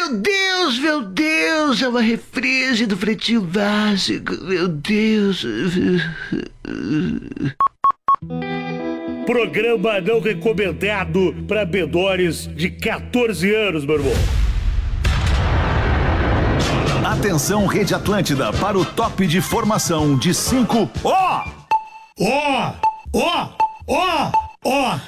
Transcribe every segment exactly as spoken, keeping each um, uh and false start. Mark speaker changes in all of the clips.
Speaker 1: Meu Deus, meu Deus, é uma reprise do Pretinho Básico, meu Deus.
Speaker 2: Programa não recomendado para menores de catorze anos, meu irmão.
Speaker 3: Atenção, Rede Atlântida, para o top de formação de cinco. Ó!
Speaker 2: Ó! Ó! Ó! Ó!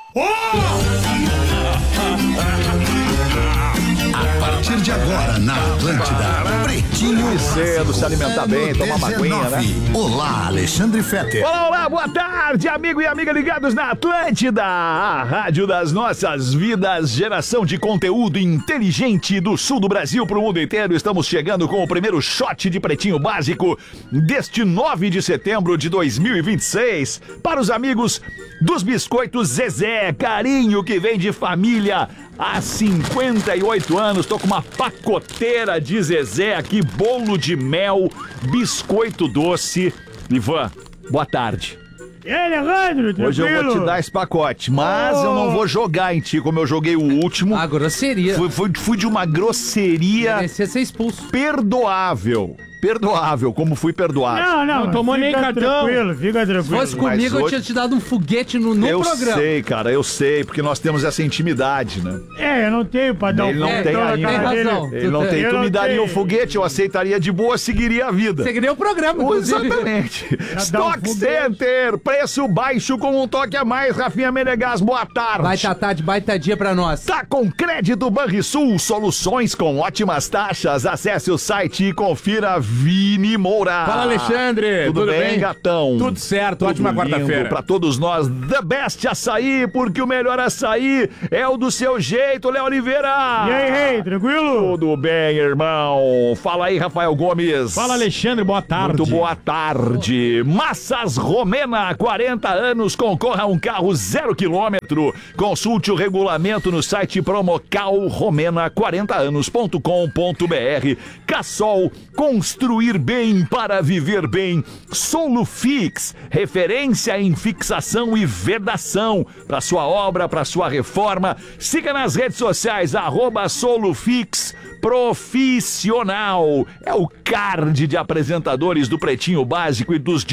Speaker 4: A partir de agora, na Atlântida, Pretinho
Speaker 3: Cedo, se alimentar bem, tomar uma aguinha, né?
Speaker 4: Olá, Alexandre Fetter.
Speaker 3: Olá, olá, boa tarde, amigo e amiga ligados na Atlântida, a rádio das nossas vidas, geração de conteúdo inteligente do sul do Brasil para o mundo inteiro. Estamos chegando com o primeiro shot de Pretinho Básico deste nove de setembro de dois mil e vinte e seis. Para os amigos dos Biscoitos Zezé, carinho que vem de família há cinquenta e oito anos. Tô com uma pacoteira de Zezé aqui, bolo de mel, biscoito doce. Ivan, boa tarde.
Speaker 2: E aí, Alejandro, tranquilo?
Speaker 3: Hoje eu vou te dar esse pacote, mas oh. eu não vou jogar em ti como eu joguei o último.
Speaker 5: A grosseria.
Speaker 3: Fui, fui, fui de uma grosseria
Speaker 5: Merecia ser expulso.
Speaker 3: Perdoável. Perdoável, como fui perdoado.
Speaker 2: Não, não, não tomou nem cartão. Tranquilo, fica tranquilo.
Speaker 5: Se fosse comigo, hoje... eu tinha te dado um foguete no, no
Speaker 3: eu
Speaker 5: programa.
Speaker 3: Eu sei, cara, eu sei, porque nós temos essa intimidade, né?
Speaker 2: É, eu não tenho pra dar
Speaker 3: Ele
Speaker 2: um
Speaker 3: não
Speaker 2: foguete.
Speaker 3: tem ainda.
Speaker 5: Tem razão.
Speaker 3: Ele não tem. Tu me daria um foguete, eu aceitaria de boa, seguiria a vida.
Speaker 5: Seguiria o programa, inclusive.
Speaker 3: Exatamente. Stock Center, preço baixo com um toque a mais. Rafinha Menegas, boa tarde.
Speaker 5: Baita tarde, baita dia pra nós.
Speaker 3: Tá com crédito Banrisul, soluções com ótimas taxas. Acesse o site e confira Vini Moura.
Speaker 6: Fala, Alexandre.
Speaker 3: Tudo, Tudo bem, bem, gatão?
Speaker 6: Tudo certo, Tudo ótima quarta-feira.
Speaker 3: Pra todos nós, The Best Açaí, porque o melhor açaí é o do seu jeito, Léo Oliveira.
Speaker 2: E aí, rei, tranquilo?
Speaker 3: Tudo bem, irmão. Fala aí, Rafael Gomes.
Speaker 6: Fala, Alexandre, boa tarde.
Speaker 3: Muito boa tarde. Massas Romena, quarenta anos, concorra a um carro zero quilômetro. Consulte o regulamento no site promocal romena quarenta anos ponto com ponto br. Cassol, construir bem para viver bem. Solufix, referência em fixação e vedação para sua obra, para sua reforma. Siga nas redes sociais, arroba Solufix Profissional. É o card de apresentadores do Pretinho Básico e dos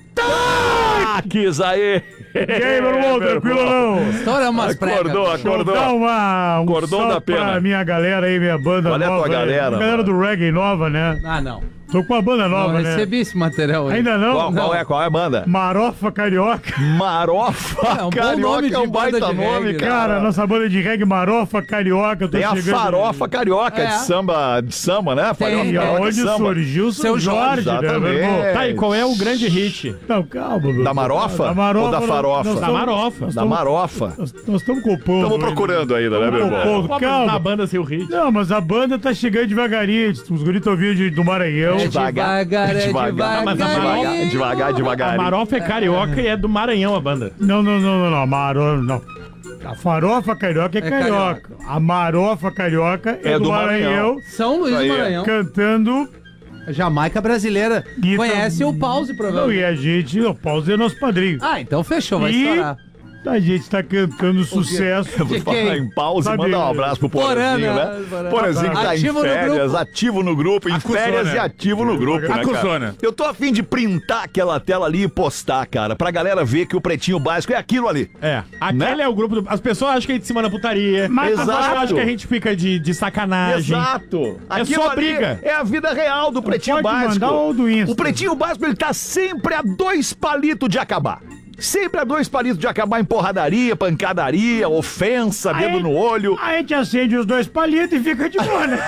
Speaker 3: destaques aí.
Speaker 2: E aí, meu irmão, tranquilo não?
Speaker 5: Estoura umas pregas.
Speaker 3: Acordou, acordou.
Speaker 2: Dá uma, um
Speaker 3: Cordão da pena.
Speaker 2: Pra minha galera aí, minha banda
Speaker 3: Qual
Speaker 2: nova.
Speaker 3: Qual é a tua galera?
Speaker 2: A galera do reggae nova, né?
Speaker 5: Ah, não.
Speaker 2: Tô com a banda nova,
Speaker 5: não,
Speaker 2: né?
Speaker 5: recebi esse material aí.
Speaker 2: Ainda não?
Speaker 3: Qual,
Speaker 2: não.
Speaker 3: qual é? Qual é a banda?
Speaker 2: Marofa Carioca.
Speaker 3: Marofa
Speaker 5: é um
Speaker 3: Carioca
Speaker 5: nome de
Speaker 3: é um baita
Speaker 5: banda de
Speaker 3: nome,
Speaker 5: reggae,
Speaker 3: cara.
Speaker 2: Cara, nossa banda de reggae Marofa Carioca. Eu tô
Speaker 3: Tem a
Speaker 2: chegando...
Speaker 3: farofa carioca
Speaker 5: É.
Speaker 3: de samba, de samba, né? Farofa
Speaker 5: Tem,
Speaker 2: E
Speaker 3: carioca
Speaker 2: aonde
Speaker 3: de samba.
Speaker 2: surgiu o
Speaker 5: Seu
Speaker 2: Jorge,
Speaker 5: Jorge,
Speaker 2: né, meu irmão?
Speaker 3: exatamente.
Speaker 6: Tá, e qual é o grande hit?
Speaker 2: Não, calma, meu.
Speaker 3: Da Marofa?
Speaker 2: Da Marofa
Speaker 3: Ou da farofa?
Speaker 2: nós
Speaker 6: Da
Speaker 2: tamo-
Speaker 6: Marofa.
Speaker 2: nós
Speaker 3: Da
Speaker 2: tamo-
Speaker 3: Marofa.
Speaker 2: Nós nós estamos com o povo.
Speaker 3: Estamos
Speaker 2: ainda.
Speaker 3: procurando ainda, né, meu
Speaker 2: Tamo com o
Speaker 3: irmão?
Speaker 2: povo,
Speaker 6: Na
Speaker 2: calma.
Speaker 6: banda sem o hit.
Speaker 2: Não, mas a banda tá chegando devagarinho. Os guris estão vindo de- do Maranhão.
Speaker 5: É
Speaker 3: Devagar,
Speaker 5: devagar, é
Speaker 3: devagar,
Speaker 5: devagar.
Speaker 6: mas a
Speaker 3: Devagar, devagar,
Speaker 6: A
Speaker 3: devagar.
Speaker 6: Marofa é carioca e é do Maranhão a banda.
Speaker 2: Não, não, não, não, não. A Marofa, não. A farofa carioca é,
Speaker 5: É
Speaker 2: carioca.
Speaker 5: carioca.
Speaker 2: A marofa carioca é,
Speaker 3: É
Speaker 2: do,
Speaker 3: do
Speaker 2: Maranhão,
Speaker 3: Maranhão.
Speaker 5: São Luís
Speaker 3: Isso aí,
Speaker 5: do
Speaker 3: é.
Speaker 5: Maranhão.
Speaker 2: cantando.
Speaker 5: Jamaica brasileira.
Speaker 2: E
Speaker 5: Conhece
Speaker 2: tam-
Speaker 5: o Pause,
Speaker 2: Não,
Speaker 5: provavelmente.
Speaker 2: e a gente, o Pause é nosso padrinho.
Speaker 5: Ah, então fechou, vai
Speaker 2: E-
Speaker 5: estourar.
Speaker 2: A gente tá cantando sucesso.
Speaker 3: Eu vou
Speaker 5: De
Speaker 3: falar
Speaker 5: quem?
Speaker 3: em pausa e
Speaker 2: Sabe-
Speaker 3: mandar um abraço pro Porazinho,
Speaker 5: Porã,
Speaker 3: né?
Speaker 5: né? Porã.
Speaker 3: Porazinho que tá
Speaker 5: Ativo
Speaker 3: em
Speaker 5: no
Speaker 3: férias,
Speaker 5: grupo.
Speaker 3: ativo no grupo, em
Speaker 6: Acusou,
Speaker 3: férias
Speaker 6: né?
Speaker 3: e ativo no grupo, né, cara?
Speaker 6: Acusou, né?
Speaker 3: Eu tô a fim de printar aquela tela ali e postar, cara, pra galera ver que o Pretinho Básico é aquilo ali.
Speaker 6: É. Aquele
Speaker 3: Né?
Speaker 6: é o grupo do... As pessoas acham que a gente se manda putaria.
Speaker 2: Mas-
Speaker 6: As pessoas
Speaker 3: Exato.
Speaker 6: acham que a gente fica de, de sacanagem.
Speaker 3: Exato.
Speaker 6: É
Speaker 3: Aquilo
Speaker 6: só
Speaker 3: ali
Speaker 6: briga.
Speaker 3: É a vida real do Pretinho
Speaker 2: pode
Speaker 3: Básico.
Speaker 2: mandar ou do Insta.
Speaker 3: O Pretinho Básico, ele tá sempre a dois palitos de acabar. Sempre a dois palitos de acabar em porradaria, pancadaria, ofensa, dedo
Speaker 2: Aí-
Speaker 3: no olho.
Speaker 2: A gente acende os dois palitos e fica de boa, né?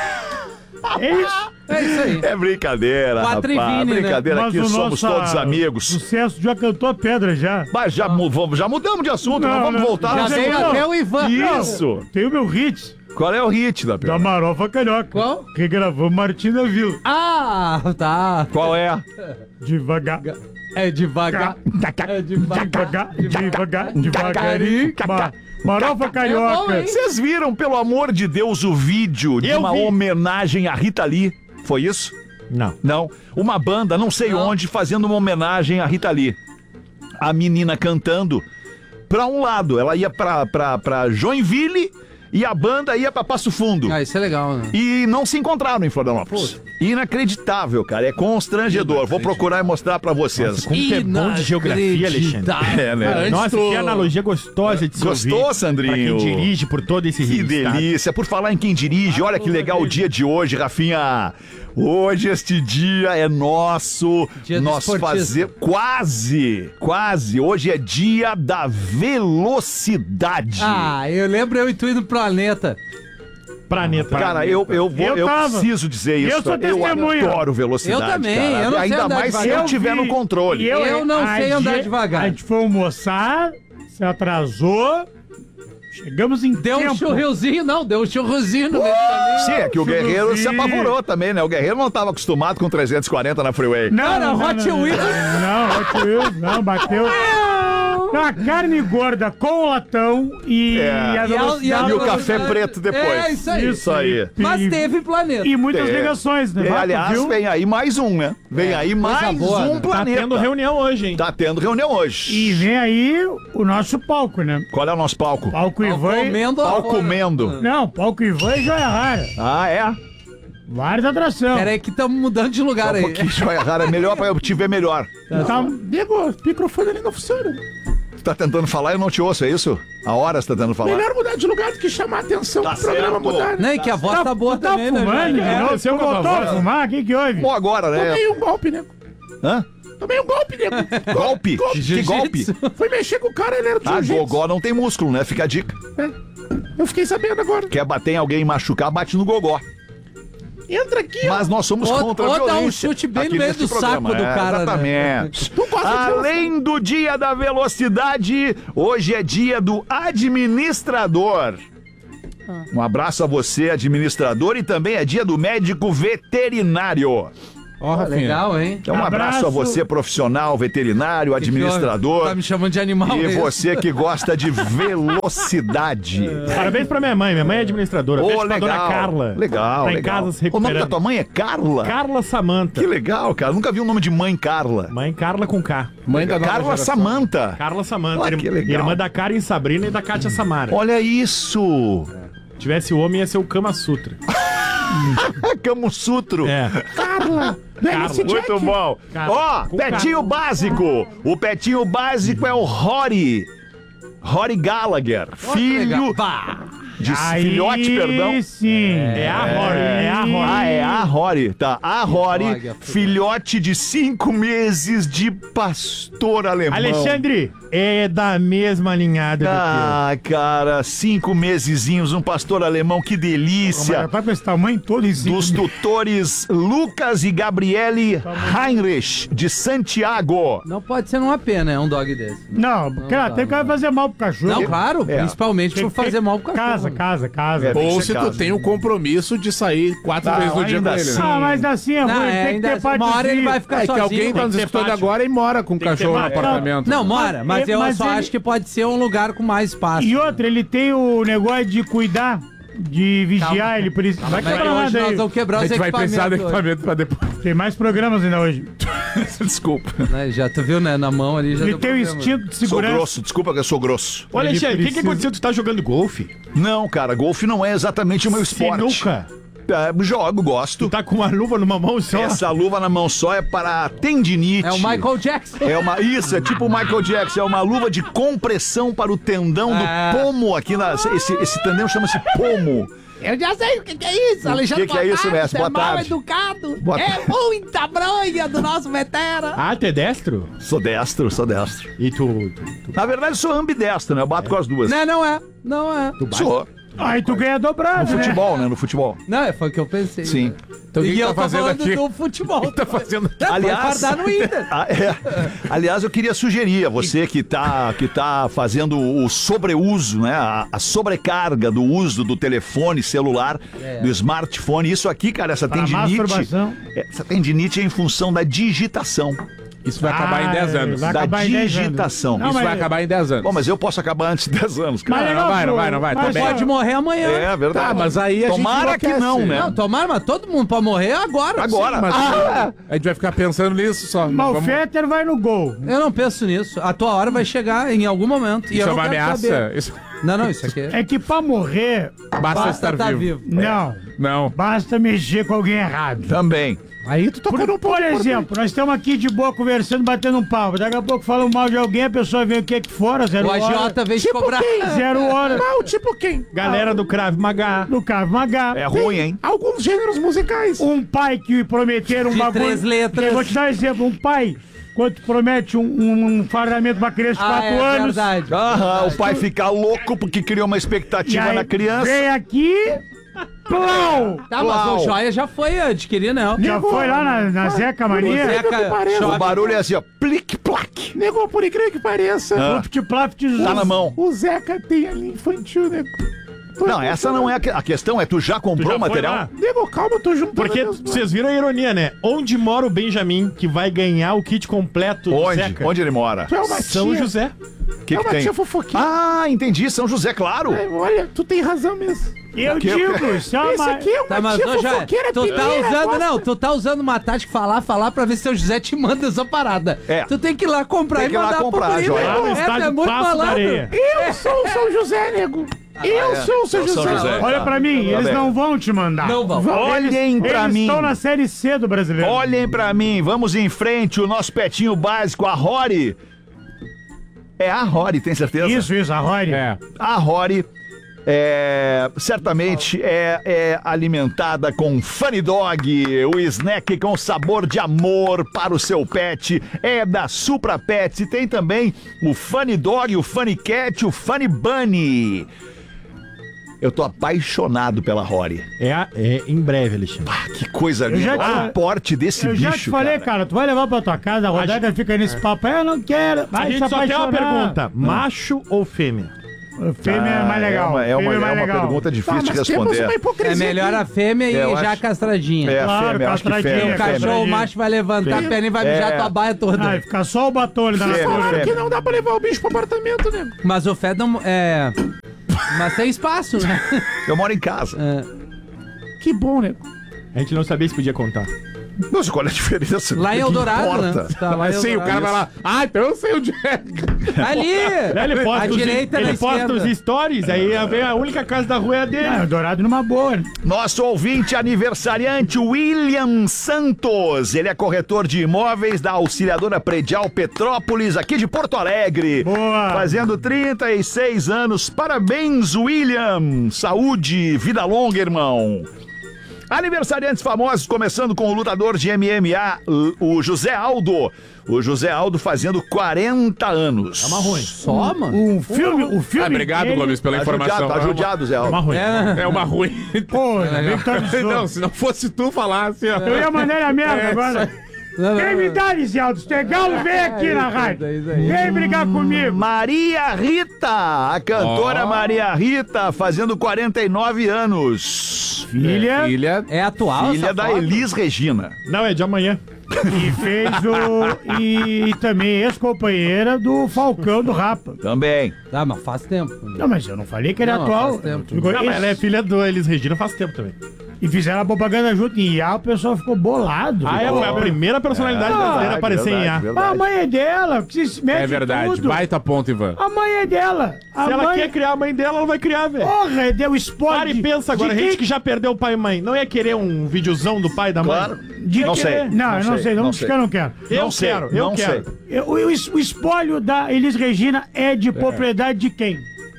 Speaker 2: É isso.
Speaker 5: É isso aí.
Speaker 3: É brincadeira,
Speaker 5: Quatro e
Speaker 3: rapaz.
Speaker 5: vinte, né?
Speaker 3: Brincadeira,
Speaker 2: Mas
Speaker 3: aqui
Speaker 2: o
Speaker 3: somos
Speaker 2: nosso,
Speaker 3: todos
Speaker 2: ah,
Speaker 3: amigos.
Speaker 2: Sucesso já cantou a pedra já.
Speaker 3: Mas já, mu- vamos- já mudamos de assunto, não,
Speaker 2: Não,
Speaker 3: vamos
Speaker 2: não.
Speaker 3: voltar.
Speaker 5: Já
Speaker 3: Nós
Speaker 5: veio
Speaker 3: vamos-
Speaker 5: até o Ivan.
Speaker 3: Isso.
Speaker 2: Tem o meu hit
Speaker 3: Qual é o hit da
Speaker 2: da
Speaker 3: pedra?
Speaker 2: Marofa Carioca.
Speaker 5: Qual?
Speaker 2: Que gravou Martina Vila.
Speaker 5: Ah, tá.
Speaker 3: Qual é?
Speaker 2: Devagar.
Speaker 5: É devagar. É devagar.
Speaker 2: Devagar, devagar, devagarinho. Ma- Marofa
Speaker 5: É bom,
Speaker 2: Carioca.
Speaker 5: hein?
Speaker 3: Vocês viram, pelo amor de Deus, o vídeo de
Speaker 6: Eu
Speaker 3: uma
Speaker 6: vi.
Speaker 3: homenagem a Rita Lee? Foi isso?
Speaker 6: Não.
Speaker 3: Não. Uma banda, não sei
Speaker 5: Não.
Speaker 3: onde, fazendo uma homenagem a Rita Lee. A menina cantando pra um lado. Ela ia pra, pra, pra Joinville e a banda ia pra Passo Fundo.
Speaker 5: Ah, isso é legal, né?
Speaker 3: E não se encontraram em Florianópolis. Inacreditável, cara. É constrangedor. Vou procurar e mostrar pra vocês.
Speaker 6: Como que é bom de geografia, Alexandre.
Speaker 3: É, né?
Speaker 6: Nossa, que analogia gostosa de se
Speaker 3: Gostou,
Speaker 6: ouvir.
Speaker 3: Sandrinho?
Speaker 6: Pra quem dirige por todo esse
Speaker 3: Que
Speaker 6: rio do estado.
Speaker 3: delícia. Por falar em quem dirige, olha que legal o dia de hoje, Rafinha. Hoje este dia é nosso.
Speaker 5: Dia do
Speaker 3: Nós
Speaker 5: esportista.
Speaker 3: fazer quase, quase. Hoje é dia da velocidade.
Speaker 5: Ah, eu lembro eu e tu indo pro planeta.
Speaker 6: Planeta.
Speaker 3: Cara, eu, eu, vou, eu,
Speaker 2: Eu tava.
Speaker 3: preciso dizer isso.
Speaker 2: Eu sou testemunha.
Speaker 3: adoro velocidade.
Speaker 5: Eu também,
Speaker 3: cara.
Speaker 5: eu não sei
Speaker 3: Ainda
Speaker 5: andar
Speaker 3: mais se
Speaker 5: devagar.
Speaker 3: eu tiver
Speaker 2: vi,
Speaker 3: no controle.
Speaker 2: e
Speaker 5: Eu não
Speaker 2: a
Speaker 5: sei andar
Speaker 2: gente-
Speaker 5: devagar.
Speaker 2: A gente foi almoçar, se atrasou, chegamos em
Speaker 5: Deu um
Speaker 2: tempo.
Speaker 5: churrilzinho, não, deu um churrilzinho no meio do caminho.
Speaker 3: Sim, é que o Guerreiro se
Speaker 2: Churrozinho.
Speaker 3: apavorou também, né? O Guerreiro não estava acostumado com trezentos e quarenta na freeway.
Speaker 2: Não,
Speaker 5: Cara,
Speaker 2: não, não,
Speaker 5: Hot
Speaker 2: não,
Speaker 5: Wheels.
Speaker 2: Não, Hot Wheels, não, bateu. Não, a carne gorda com latão e
Speaker 3: É.
Speaker 2: a
Speaker 5: E a-
Speaker 2: velocidade.
Speaker 3: E o
Speaker 5: a-
Speaker 3: café preto depois.
Speaker 5: É, isso aí.
Speaker 3: Isso aí.
Speaker 5: Mas
Speaker 2: E-
Speaker 5: teve planeta.
Speaker 2: E muitas
Speaker 3: É.
Speaker 2: ligações, né?
Speaker 3: É,
Speaker 2: Vato,
Speaker 3: aliás,
Speaker 2: viu?
Speaker 3: vem aí mais um, né? Vem aí mais
Speaker 5: boa,
Speaker 3: um
Speaker 5: né?
Speaker 6: Tá
Speaker 3: planeta.
Speaker 6: tendo reunião hoje, hein?
Speaker 3: Tá tendo reunião hoje.
Speaker 2: E vem aí o nosso palco, né?
Speaker 3: Qual é o nosso palco?
Speaker 2: Palco Ivan. e-
Speaker 5: Comendo lá
Speaker 3: Pau
Speaker 5: fora.
Speaker 3: comendo.
Speaker 2: Não, palco Ivan e Joia Rara.
Speaker 3: Ah, é?
Speaker 2: Várias atrações.
Speaker 5: Pera aí que estamos mudando de lugar
Speaker 3: Um
Speaker 5: aí.
Speaker 3: pouquinho, joia rara. É melhor pra eu te ver melhor.
Speaker 2: Tá, Diego, o microfone ali não funciona.
Speaker 3: Tu tá tentando falar e eu não te ouço, é isso? A hora você tá tentando falar.
Speaker 2: mudar de lugar do que chamar a atenção
Speaker 3: Tá certo.
Speaker 5: Não, e que a voz tá, boa
Speaker 2: tá
Speaker 5: também,
Speaker 2: fumando,
Speaker 5: né?
Speaker 2: de
Speaker 5: velho?
Speaker 2: novo?
Speaker 6: aconteceu
Speaker 2: Tu
Speaker 6: com a
Speaker 2: voltou a
Speaker 6: voz?
Speaker 2: fumar? O que que houve?
Speaker 3: Bom, agora, né?
Speaker 2: um golpe, né?
Speaker 3: Hã?
Speaker 2: Tomei um golpe, nego.
Speaker 3: Golpe? Que
Speaker 5: Jiu-jitsu.
Speaker 3: golpe?
Speaker 2: Fui mexer com o cara, ele era do
Speaker 3: Ah,
Speaker 2: jiu-jitsu.
Speaker 3: gogó não tem músculo, né? Fica a dica.
Speaker 2: Eu fiquei sabendo agora.
Speaker 3: Quer bater em alguém e machucar, bate no gogó.
Speaker 2: Entra aqui,
Speaker 3: Mas nós somos
Speaker 5: Ou-
Speaker 3: contra a
Speaker 5: ou dá um
Speaker 3: violência.
Speaker 5: chute bem no
Speaker 3: aqui
Speaker 5: meio
Speaker 3: neste
Speaker 5: do
Speaker 3: programa.
Speaker 5: saco do
Speaker 3: É,
Speaker 5: cara,
Speaker 3: Exatamente.
Speaker 2: Tu gosta de
Speaker 3: Além do dia da velocidade, hoje é dia do administrador. Um abraço a você, administrador, e também é dia do médico veterinário.
Speaker 5: Ó, legal, hein?
Speaker 3: Então, um abraço,
Speaker 2: Abraço.
Speaker 3: a você, profissional, veterinário, administrador.
Speaker 5: Tá me chamando de animal.
Speaker 3: E
Speaker 5: é isso?
Speaker 3: você que gosta de velocidade.
Speaker 6: Parabéns pra minha mãe. Minha mãe é administradora.
Speaker 3: Ô,
Speaker 6: Beijo pra
Speaker 3: legal.
Speaker 6: dona Carla.
Speaker 3: Legal,
Speaker 6: Tá em
Speaker 3: legal.
Speaker 6: casa se
Speaker 3: O nome da
Speaker 6: recuperando.
Speaker 3: tua mãe é Carla?
Speaker 6: Carla Samanta.
Speaker 3: Que legal, cara. Nunca vi o nome de mãe Carla.
Speaker 6: Mãe Carla com K.
Speaker 3: Mãe da Carla Samanta.
Speaker 6: Carla Samanta.
Speaker 3: Ah,
Speaker 6: irmã-
Speaker 3: que legal.
Speaker 6: Irmã da Karen Sabrina e da Kátia Samara.
Speaker 3: Olha isso.
Speaker 6: Se tivesse homem, ia ser o Kama Sutra.
Speaker 3: Kamo Sutro.
Speaker 6: É.
Speaker 2: Carla.
Speaker 3: Muito bom.
Speaker 6: Carla.
Speaker 3: Ó,
Speaker 6: Com
Speaker 3: petinho básico. O petinho básico é o Rory. Rory Gallagher.
Speaker 5: Ó, que legal.
Speaker 3: Filho
Speaker 5: Pá.
Speaker 3: de
Speaker 2: Aí
Speaker 3: filhote, perdão.
Speaker 2: sim.
Speaker 6: É a Rory. É a Rory.
Speaker 3: Ah, é a Rory, tá. A Rory,
Speaker 5: droga,
Speaker 3: filhote de cinco meses de pastor alemão.
Speaker 6: Alexandre, é da mesma linhada do
Speaker 3: Ah, cara, cinco mesezinhos, um pastor alemão, que delícia.
Speaker 2: Tá com esse tamanho todo em cima.
Speaker 3: Dos tutores Lucas e Gabriele Heinrich, de Santiago.
Speaker 5: Não pode ser numa pena, é um dog desse.
Speaker 2: Não, cara,
Speaker 5: tá,
Speaker 2: tem que
Speaker 5: não.
Speaker 2: fazer mal pro cachorro.
Speaker 5: Não, claro,
Speaker 3: É.
Speaker 5: principalmente por fazer mal pro cachorro.
Speaker 2: Casa, casa, casa.
Speaker 3: É, tem que
Speaker 7: Ou
Speaker 3: ser
Speaker 7: se tu
Speaker 3: casa.
Speaker 7: tem o compromisso de sair quatro
Speaker 3: Não,
Speaker 7: vezes no dia com
Speaker 3: ainda
Speaker 7: ele.
Speaker 3: assim.
Speaker 7: né?
Speaker 2: Ah, mas assim é
Speaker 5: Não,
Speaker 2: ruim,
Speaker 5: é,
Speaker 2: tem que
Speaker 5: ainda,
Speaker 2: ter parte
Speaker 5: uma hora ele vai ficar
Speaker 7: É que
Speaker 5: sozinho.
Speaker 7: alguém tá
Speaker 6: tem
Speaker 7: nos
Speaker 6: que ter
Speaker 7: escutando
Speaker 6: pátio.
Speaker 7: agora e mora com o
Speaker 6: Tem que ter
Speaker 7: cachorro no
Speaker 6: pátio.
Speaker 7: apartamento.
Speaker 5: Não, mora, mas
Speaker 2: Mas-
Speaker 5: eu
Speaker 2: mas
Speaker 5: só
Speaker 2: ele-
Speaker 5: acho que pode ser um lugar com mais espaço.
Speaker 2: E outra, ele tem o negócio de cuidar, de vigiar,
Speaker 5: Calma.
Speaker 2: ele precisa. Vai
Speaker 5: Mas
Speaker 2: quebrar
Speaker 5: hoje
Speaker 2: nada
Speaker 5: nós
Speaker 2: aí.
Speaker 5: vamos quebrar
Speaker 7: A
Speaker 5: os
Speaker 7: gente vai precisar de
Speaker 5: equipamentos.
Speaker 7: equipamento pra depois.
Speaker 2: Tem mais programas ainda hoje.
Speaker 3: Desculpa.
Speaker 5: hoje, né? Já tu viu, né? Na mão ali já
Speaker 2: Ele
Speaker 5: deu
Speaker 2: tem o
Speaker 5: problema.
Speaker 2: instinto de
Speaker 3: Sou
Speaker 2: segurança.
Speaker 3: grosso, desculpa que eu sou grosso.
Speaker 6: Ô, Alexandre, o que, que
Speaker 2: precisa-
Speaker 6: aconteceu? Tu tá jogando golfe?
Speaker 3: Não, cara, golfe não é exatamente o meu esporte.
Speaker 6: Sinuca.
Speaker 3: É, jogo,
Speaker 6: Tu
Speaker 3: gosto.
Speaker 6: tá com uma luva numa mão só?
Speaker 3: Essa luva na mão só é para tendinite.
Speaker 5: É o Michael Jackson.
Speaker 3: É uma, isso, é tipo o Michael Jackson, é uma luva de compressão para o tendão
Speaker 5: É.
Speaker 3: do pomo aqui na. Esse, esse tendão chama-se pomo.
Speaker 8: Eu já sei o que, que é isso, Alexandre.
Speaker 3: que que é
Speaker 8: boa
Speaker 3: isso,
Speaker 8: tarde,
Speaker 3: mestre?
Speaker 8: você
Speaker 3: Boa
Speaker 8: é mal
Speaker 3: tarde.
Speaker 8: educado.
Speaker 3: Boa
Speaker 8: é
Speaker 3: tarde.
Speaker 8: muita bronha do nosso veterano.
Speaker 6: Ah, tu é destro?
Speaker 3: Sou destro, sou destro.
Speaker 6: E tu... tu, tu
Speaker 3: Na verdade, sou ambidestro, né? Eu bato com as duas.
Speaker 5: Não, não é. Não é.
Speaker 3: Sou.
Speaker 2: Aí tu ganha dobrado,
Speaker 3: No
Speaker 2: né?
Speaker 3: futebol, né? No futebol.
Speaker 5: Não, foi o que eu pensei.
Speaker 3: Sim.
Speaker 7: Então o que
Speaker 5: E
Speaker 7: que
Speaker 5: eu
Speaker 7: tá
Speaker 5: tô
Speaker 7: fazendo
Speaker 5: falando
Speaker 7: aqui?
Speaker 5: do futebol.
Speaker 7: Tá fazendo aqui?
Speaker 5: Aliás,
Speaker 3: Aliás-
Speaker 5: vai fardar no Inter.
Speaker 3: Ah, é. Aliás, eu queria sugerir a você que tá, que tá fazendo o sobreuso, né? A, a sobrecarga do uso do telefone celular,
Speaker 5: É.
Speaker 3: do smartphone. Isso aqui, cara, essa
Speaker 2: Pra
Speaker 3: tendinite.
Speaker 2: masturbação.
Speaker 3: Essa tendinite é em função da digitação.
Speaker 7: Isso vai acabar em dez anos.
Speaker 2: vai
Speaker 3: Da
Speaker 2: acabar em dez anos.
Speaker 3: digitação.
Speaker 2: Não,
Speaker 7: Isso
Speaker 2: mas-
Speaker 7: vai acabar em dez anos.
Speaker 3: Bom, mas eu posso acabar antes de dez anos, cara.
Speaker 2: Mas
Speaker 7: Não, não vai, não vai, não vai,
Speaker 2: mas
Speaker 7: tá bem.
Speaker 5: Pode morrer amanhã.
Speaker 3: É verdade.
Speaker 7: Tá, mas aí a gente
Speaker 3: Tomara que
Speaker 7: enlouquece.
Speaker 3: não, né?
Speaker 5: Não, tomara, mas todo mundo pode morrer agora.
Speaker 3: Agora.
Speaker 7: Mas
Speaker 3: Ah!
Speaker 7: a gente vai ficar pensando nisso só.
Speaker 2: Mas o
Speaker 7: Vamos-
Speaker 2: Fetter vai no gol.
Speaker 5: Eu não penso nisso. A tua hora vai chegar em algum momento. E
Speaker 7: Isso
Speaker 5: eu
Speaker 7: é
Speaker 5: não
Speaker 7: uma
Speaker 5: quero
Speaker 7: ameaça.
Speaker 5: saber.
Speaker 7: Isso...
Speaker 5: Não, não, isso aqui é...
Speaker 2: É que pra morrer,
Speaker 7: Basta,
Speaker 5: Basta
Speaker 7: estar
Speaker 5: tá
Speaker 7: vivo.
Speaker 2: não.
Speaker 7: Não.
Speaker 2: Basta mexer com alguém errado.
Speaker 3: Também.
Speaker 6: Aí tu tocou
Speaker 2: Por,
Speaker 6: num ponto
Speaker 2: por exemplo, nós estamos aqui de boa conversando, batendo um papo. Daqui a pouco falam mal de alguém, a pessoa vem aqui aqui fora, zero
Speaker 5: O
Speaker 2: hora.
Speaker 5: agiota vem te cobrar.
Speaker 2: Zero hora.
Speaker 6: Mal, tipo quem? Galera do Krav Maga.
Speaker 2: No Krav Maga.
Speaker 3: É ruim, hein?
Speaker 6: Alguns gêneros musicais.
Speaker 2: Um pai que prometeram um
Speaker 5: De
Speaker 2: bagulho.
Speaker 5: três letras.
Speaker 2: Eu vou te dar um exemplo. Um pai, quando promete um, um, um fardamento pra criança de
Speaker 5: Ah,
Speaker 2: quatro
Speaker 5: é
Speaker 2: anos.
Speaker 5: verdade.
Speaker 3: Aham, o pai fica louco porque criou uma
Speaker 2: E
Speaker 3: expectativa
Speaker 2: aí
Speaker 3: na criança.
Speaker 2: vem aqui. Plau!
Speaker 5: Tá, mas
Speaker 3: Uau.
Speaker 5: o Joia já foi adquirir, né?
Speaker 2: Já foi lá na, na Zeca Mania?
Speaker 5: Zeca
Speaker 3: O
Speaker 5: Choque.
Speaker 3: barulho é assim, ó. Plic, plac.
Speaker 6: Nego, por incrível que pareça,
Speaker 3: Ah.
Speaker 2: Pluft, plaft,
Speaker 3: Tá na mão.
Speaker 6: o Zeca tem ali infantil, nego. Tô
Speaker 3: Não, essa não é a que- a questão, é tu já comprou
Speaker 6: já
Speaker 3: o
Speaker 6: foi
Speaker 3: material?
Speaker 6: lá? Nego, calma, eu tô juntando.
Speaker 9: Porque
Speaker 6: as minhas-
Speaker 9: vocês viram a ironia, né? Onde mora o Benjamin, que vai ganhar o kit completo do
Speaker 3: Onde?
Speaker 9: Zeca?
Speaker 3: Onde ele mora?
Speaker 6: Tu é uma
Speaker 9: São
Speaker 6: tia.
Speaker 9: José.
Speaker 3: O que,
Speaker 6: é
Speaker 3: que
Speaker 6: uma
Speaker 3: tem?
Speaker 6: tia fofoquinha.
Speaker 3: Ah, entendi. São José, claro.
Speaker 6: É, olha, tu tem razão mesmo.
Speaker 2: Eu
Speaker 3: Que-
Speaker 2: digo, isso é uma...
Speaker 6: Esse aqui é uma
Speaker 5: Tá, mas
Speaker 6: tia
Speaker 5: ô, Joia,
Speaker 6: fofoqueira
Speaker 5: tu tá
Speaker 6: pileira,
Speaker 5: usando,
Speaker 6: gosta.
Speaker 5: não, tu tá usando uma tática falar, falar pra ver se o José te manda essa parada.
Speaker 3: É.
Speaker 5: Tu tem que ir lá comprar
Speaker 3: Tem
Speaker 5: e
Speaker 3: que ir lá
Speaker 5: mandar
Speaker 3: comprar,
Speaker 5: pro guri,
Speaker 3: Joia.
Speaker 5: né?
Speaker 9: Lá no
Speaker 5: É,
Speaker 9: estádio
Speaker 5: tu é muito
Speaker 9: Passo da
Speaker 5: malandro.
Speaker 9: Areia.
Speaker 6: Eu sou o São José, nego. Eu
Speaker 3: é.
Speaker 6: sou o São
Speaker 3: É o São
Speaker 6: José.
Speaker 3: José.
Speaker 2: Olha pra mim, eles
Speaker 3: bem.
Speaker 2: não vão te mandar.
Speaker 5: Não vão.
Speaker 3: Olhem pra
Speaker 2: Eles
Speaker 3: mim.
Speaker 2: estão na Série C do brasileiro.
Speaker 3: Olhem pra mim. Vamos em frente. O nosso petinho básico, a Rory. É a Rory, tem certeza?
Speaker 2: Isso, isso, a Rory.
Speaker 7: É.
Speaker 3: A Rory é, certamente é, é alimentada com Funny Dog, o snack com sabor de amor para o seu pet. É da Supra Pets e tem também o Funny Dog, o Funny Cat, o Funny Bunny. Eu tô apaixonado pela Rory.
Speaker 9: É, a- é em breve, Alexandre.
Speaker 3: Ah, que coisa
Speaker 2: já
Speaker 3: linda.
Speaker 2: te-
Speaker 3: Olha o porte desse
Speaker 2: Eu
Speaker 3: bicho,
Speaker 2: já te falei, cara.
Speaker 3: cara.
Speaker 2: tu vai levar pra tua casa, a Rodaica fica nesse papo. Eu não quero.
Speaker 9: A
Speaker 2: Vai se
Speaker 9: gente só tem uma
Speaker 2: apaixonar.
Speaker 9: pergunta: macho ou fêmea?
Speaker 2: Fêmea é mais legal.
Speaker 3: É uma, é uma,
Speaker 2: Fêmea
Speaker 3: é
Speaker 2: mais
Speaker 3: uma
Speaker 2: legal.
Speaker 3: pergunta difícil de
Speaker 6: Tá, mas temos
Speaker 3: responder.
Speaker 6: uma hipocrisia
Speaker 5: É melhor
Speaker 6: aqui.
Speaker 5: a fêmea e
Speaker 3: É, eu
Speaker 5: já
Speaker 3: acho-
Speaker 5: castradinha.
Speaker 3: É, a
Speaker 2: Claro,
Speaker 3: fêmea, acho que
Speaker 2: castradinha,
Speaker 3: fêmea.
Speaker 5: O
Speaker 2: cara.
Speaker 3: fêmea.
Speaker 5: cachorro macho vai levantar a perna e vai mijar
Speaker 3: É.
Speaker 5: tua baia toda.
Speaker 2: Ah, fica só o batom ali da
Speaker 3: Fêmea,
Speaker 2: natureza.
Speaker 6: Falaram que
Speaker 3: fêmea.
Speaker 6: não dá pra levar o bicho pro apartamento, nego.
Speaker 5: Mas o Fed não. É. Mas tem espaço, né?
Speaker 3: Eu moro em casa.
Speaker 6: Que bom, nego.
Speaker 9: A gente não sabia se podia contar.
Speaker 3: Não sei qual é a diferença.
Speaker 5: Lá em
Speaker 3: Que
Speaker 5: Eldorado,
Speaker 3: importa?
Speaker 5: né? Tá lá em
Speaker 7: Sim, o cara vai lá. Ah, então eu sei onde é.
Speaker 5: Ali!
Speaker 9: Ele posta,
Speaker 5: A
Speaker 9: os,
Speaker 5: direita
Speaker 9: ele
Speaker 5: na
Speaker 9: posta
Speaker 5: esquerda.
Speaker 9: os stories, aí vem a única casa da rua é a dele.
Speaker 2: Ah, Dourado numa boa. né?
Speaker 3: Nosso ouvinte aniversariante, William Santos. Ele é corretor de imóveis da Auxiliadora Predial Petrópolis, aqui de Porto Alegre.
Speaker 2: Boa.
Speaker 3: Fazendo trinta e seis anos. Parabéns, William. Saúde, vida longa, irmão. Aniversariantes famosos, começando com o lutador de M M A, o José Aldo. O José Aldo fazendo quarenta anos. É uma ruim.
Speaker 5: Só, mano?
Speaker 2: Um filme, o filme.
Speaker 7: Ah, obrigado,
Speaker 2: dele-
Speaker 7: Gomes, pela
Speaker 3: Tá judiado,
Speaker 7: informação.
Speaker 3: tá judiado, Zé
Speaker 9: É uma
Speaker 3: Aldo.
Speaker 9: ruim.
Speaker 5: É.
Speaker 7: É uma ruim.
Speaker 2: Pô, ainda bem que tu avisou.
Speaker 7: Não, se não fosse tu falar assim, ó.
Speaker 2: Eu ia mandar ele a merda
Speaker 7: É,
Speaker 2: agora.
Speaker 5: Não, não,
Speaker 2: Quem me
Speaker 5: não.
Speaker 2: dá, Lisialdo? Se tem galo, vem aqui na rádio. Vem brigar comigo.
Speaker 3: Maria Rita, a cantora
Speaker 7: Ó.
Speaker 3: Maria Rita, fazendo quarenta e nove anos.
Speaker 2: Filha.
Speaker 7: Filha.
Speaker 5: É atual,
Speaker 3: Filha
Speaker 5: essa
Speaker 3: da
Speaker 5: foto?
Speaker 3: Elis Regina.
Speaker 9: Não, é de amanhã.
Speaker 2: E fez o. E, também ex-companheira do Falcão do Rapa.
Speaker 3: Também.
Speaker 5: Tá, mas faz tempo.
Speaker 2: Não, mas eu não falei que era
Speaker 5: Não,
Speaker 2: atual.
Speaker 5: faz tempo.
Speaker 2: Ficou-
Speaker 9: Não, mas ela é filha do Elis Regina faz tempo também.
Speaker 2: E fizeram a propaganda junto em I A, o pessoal ficou bolado.
Speaker 9: Ah, é, foi a primeira personalidade
Speaker 2: É,
Speaker 9: brasileira a
Speaker 3: verdade,
Speaker 9: aparecer em A.
Speaker 3: verdade,
Speaker 2: Ah, a mãe é dela, que se mete
Speaker 7: É verdade.
Speaker 2: tudo.
Speaker 7: Baita ponto, Ivan.
Speaker 2: A mãe é dela. A
Speaker 9: Se ela
Speaker 2: mãe...
Speaker 9: quer criar a mãe dela, ela vai criar, velho.
Speaker 2: Porra, deu spoiler.
Speaker 9: Para e pensa agora,
Speaker 2: de
Speaker 9: gente
Speaker 2: quem-
Speaker 9: que já perdeu o pai e mãe, não ia querer um videozão do pai e da mãe?
Speaker 3: Claro.
Speaker 2: de
Speaker 3: Não
Speaker 2: quem-
Speaker 3: sei,
Speaker 2: Não,
Speaker 3: não
Speaker 2: eu não
Speaker 3: sei,
Speaker 2: sei, não,
Speaker 3: não
Speaker 2: porque
Speaker 3: sei.
Speaker 2: eu não quero.
Speaker 9: Eu
Speaker 3: Não sei,
Speaker 9: quero, eu
Speaker 3: não
Speaker 9: quero.
Speaker 3: sei.
Speaker 2: Eu- o, es- o espólio da Elis Regina é de propriedade de quem?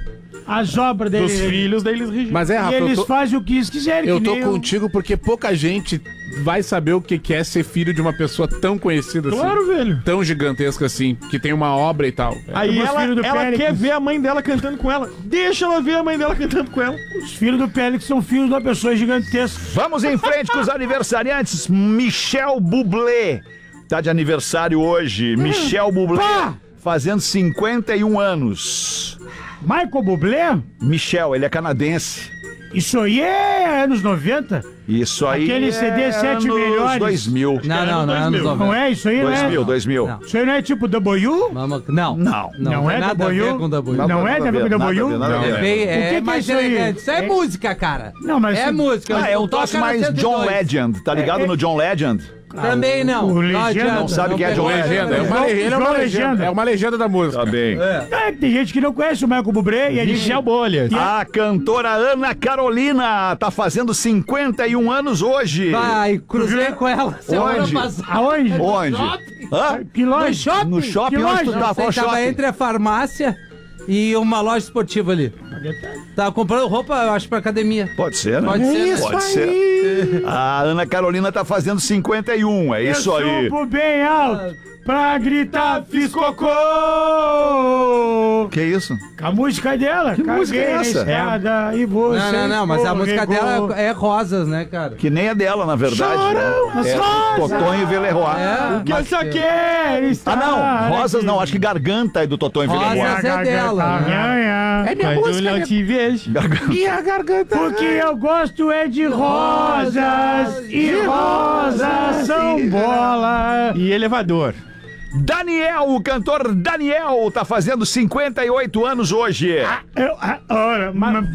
Speaker 2: As obras da
Speaker 9: Dos
Speaker 2: Elis Regina.
Speaker 9: filhos da Elis Regina.
Speaker 7: Mas é,
Speaker 2: E
Speaker 7: Rafa, eu
Speaker 2: eles
Speaker 7: tô,
Speaker 2: fazem o que eles quiserem.
Speaker 7: eu
Speaker 2: que
Speaker 7: tô
Speaker 2: nem
Speaker 7: contigo porque pouca gente vai saber o que que é ser filho de uma pessoa tão conhecida assim.
Speaker 9: Claro, velho.
Speaker 7: Tão gigantesca assim, que tem uma obra e tal.
Speaker 9: Aí
Speaker 2: Os
Speaker 9: ela,
Speaker 2: filhos do
Speaker 9: ela
Speaker 2: Péricles.
Speaker 9: quer ver a mãe dela cantando com ela. Deixa ela ver a mãe dela cantando com ela.
Speaker 2: Os filhos do Pélix são filhos de uma pessoa gigantesca.
Speaker 3: Vamos em frente com os aniversariantes. Michel Bublé. Tá de aniversário hoje. Michel Bublé.
Speaker 2: Pá!
Speaker 3: Fazendo cinquenta e um anos.
Speaker 2: Michael Bublé?
Speaker 3: Michel, ele é canadense.
Speaker 2: Isso aí é anos noventa?
Speaker 3: Isso aí
Speaker 2: Aquele C D
Speaker 3: é
Speaker 2: sete
Speaker 3: anos
Speaker 2: melhores.
Speaker 3: dois mil.
Speaker 5: Não, não, não é anos
Speaker 2: Não
Speaker 5: noventa.
Speaker 2: é isso aí,
Speaker 3: dois
Speaker 2: né?
Speaker 3: mil, dois mil.
Speaker 5: Não.
Speaker 2: Isso aí não é tipo W?
Speaker 5: Vamos- Não.
Speaker 3: Não.
Speaker 2: Não é
Speaker 5: tem nada a ver
Speaker 2: W?
Speaker 5: com W.
Speaker 2: Não. é
Speaker 3: Nada a ver,
Speaker 2: W?
Speaker 3: nada a ver, nada a
Speaker 5: É,
Speaker 3: ver.
Speaker 5: bem,
Speaker 2: O que
Speaker 5: é
Speaker 2: que é
Speaker 5: mais
Speaker 2: isso aí?
Speaker 5: elegante. Isso é,
Speaker 2: É-
Speaker 5: música, cara.
Speaker 2: Não, mas
Speaker 5: É
Speaker 2: se-
Speaker 5: música.
Speaker 3: Ah, é um
Speaker 5: Toca
Speaker 3: troço
Speaker 5: na
Speaker 3: mais
Speaker 5: cento e
Speaker 3: John
Speaker 5: dois.
Speaker 3: Legend. Tá ligado
Speaker 2: É-
Speaker 3: no John Legend?
Speaker 5: Também não.
Speaker 2: O
Speaker 5: Não
Speaker 2: Legenda
Speaker 5: adianta.
Speaker 2: não
Speaker 3: sabe quem é
Speaker 5: pegou.
Speaker 3: John
Speaker 7: Legenda, é uma,
Speaker 2: João-
Speaker 7: ele é uma
Speaker 2: João
Speaker 7: legenda.
Speaker 2: Legenda.
Speaker 7: É uma legenda da música.
Speaker 3: Tá bem.
Speaker 2: É, tem gente que não conhece o Michael Bublé e a gente
Speaker 9: Michel Bolhas.
Speaker 3: A cantora Ana Carolina tá fazendo cinquenta e um anos hoje.
Speaker 5: Vai, cruzei com ela semana
Speaker 3: Onde?
Speaker 5: passada.
Speaker 2: Aonde?
Speaker 3: Onde? Hã?
Speaker 2: Que loja?
Speaker 5: No shopping?
Speaker 3: No shopping?
Speaker 2: Que
Speaker 3: Onde tu
Speaker 2: loja?
Speaker 3: tá?
Speaker 5: Sei,
Speaker 3: Qual
Speaker 5: tava
Speaker 3: shopping?
Speaker 5: entre a farmácia e uma loja esportiva ali. Tava comprando roupa, eu acho, pra academia.
Speaker 3: Pode ser, né?
Speaker 5: Pode ser, né?
Speaker 3: Pode ser. A Ana Carolina tá fazendo cinquenta e um, é isso
Speaker 2: Eu
Speaker 3: aí.
Speaker 2: subo bem alto pra gritar fiz cocô.
Speaker 3: Que isso?
Speaker 2: A música dela. Que
Speaker 3: música é essa?
Speaker 2: Na escada e você
Speaker 5: Não, não, não, mas a música
Speaker 2: escorregou.
Speaker 5: dela é rosas, né, cara?
Speaker 3: Que nem é dela, na verdade.
Speaker 2: Choram as
Speaker 3: é
Speaker 2: rosas.
Speaker 3: Totonho e Veleroy.
Speaker 5: É,
Speaker 2: O que eu só quero
Speaker 3: Ah,
Speaker 2: estar
Speaker 3: não. Rosas
Speaker 2: aqui.
Speaker 3: não. Acho que Garganta é do Totonho e
Speaker 5: Rosas
Speaker 3: Veleroy.
Speaker 5: é dela, né?
Speaker 2: É minha
Speaker 9: Quando
Speaker 2: música.
Speaker 9: eu não te vejo.
Speaker 2: E a garganta. Porque eu gosto é de rosas. E rosas são bola.
Speaker 9: E elevador.
Speaker 3: Daniel, o cantor Daniel, tá fazendo cinquenta e oito anos hoje.
Speaker 2: Eu, a- ora, mas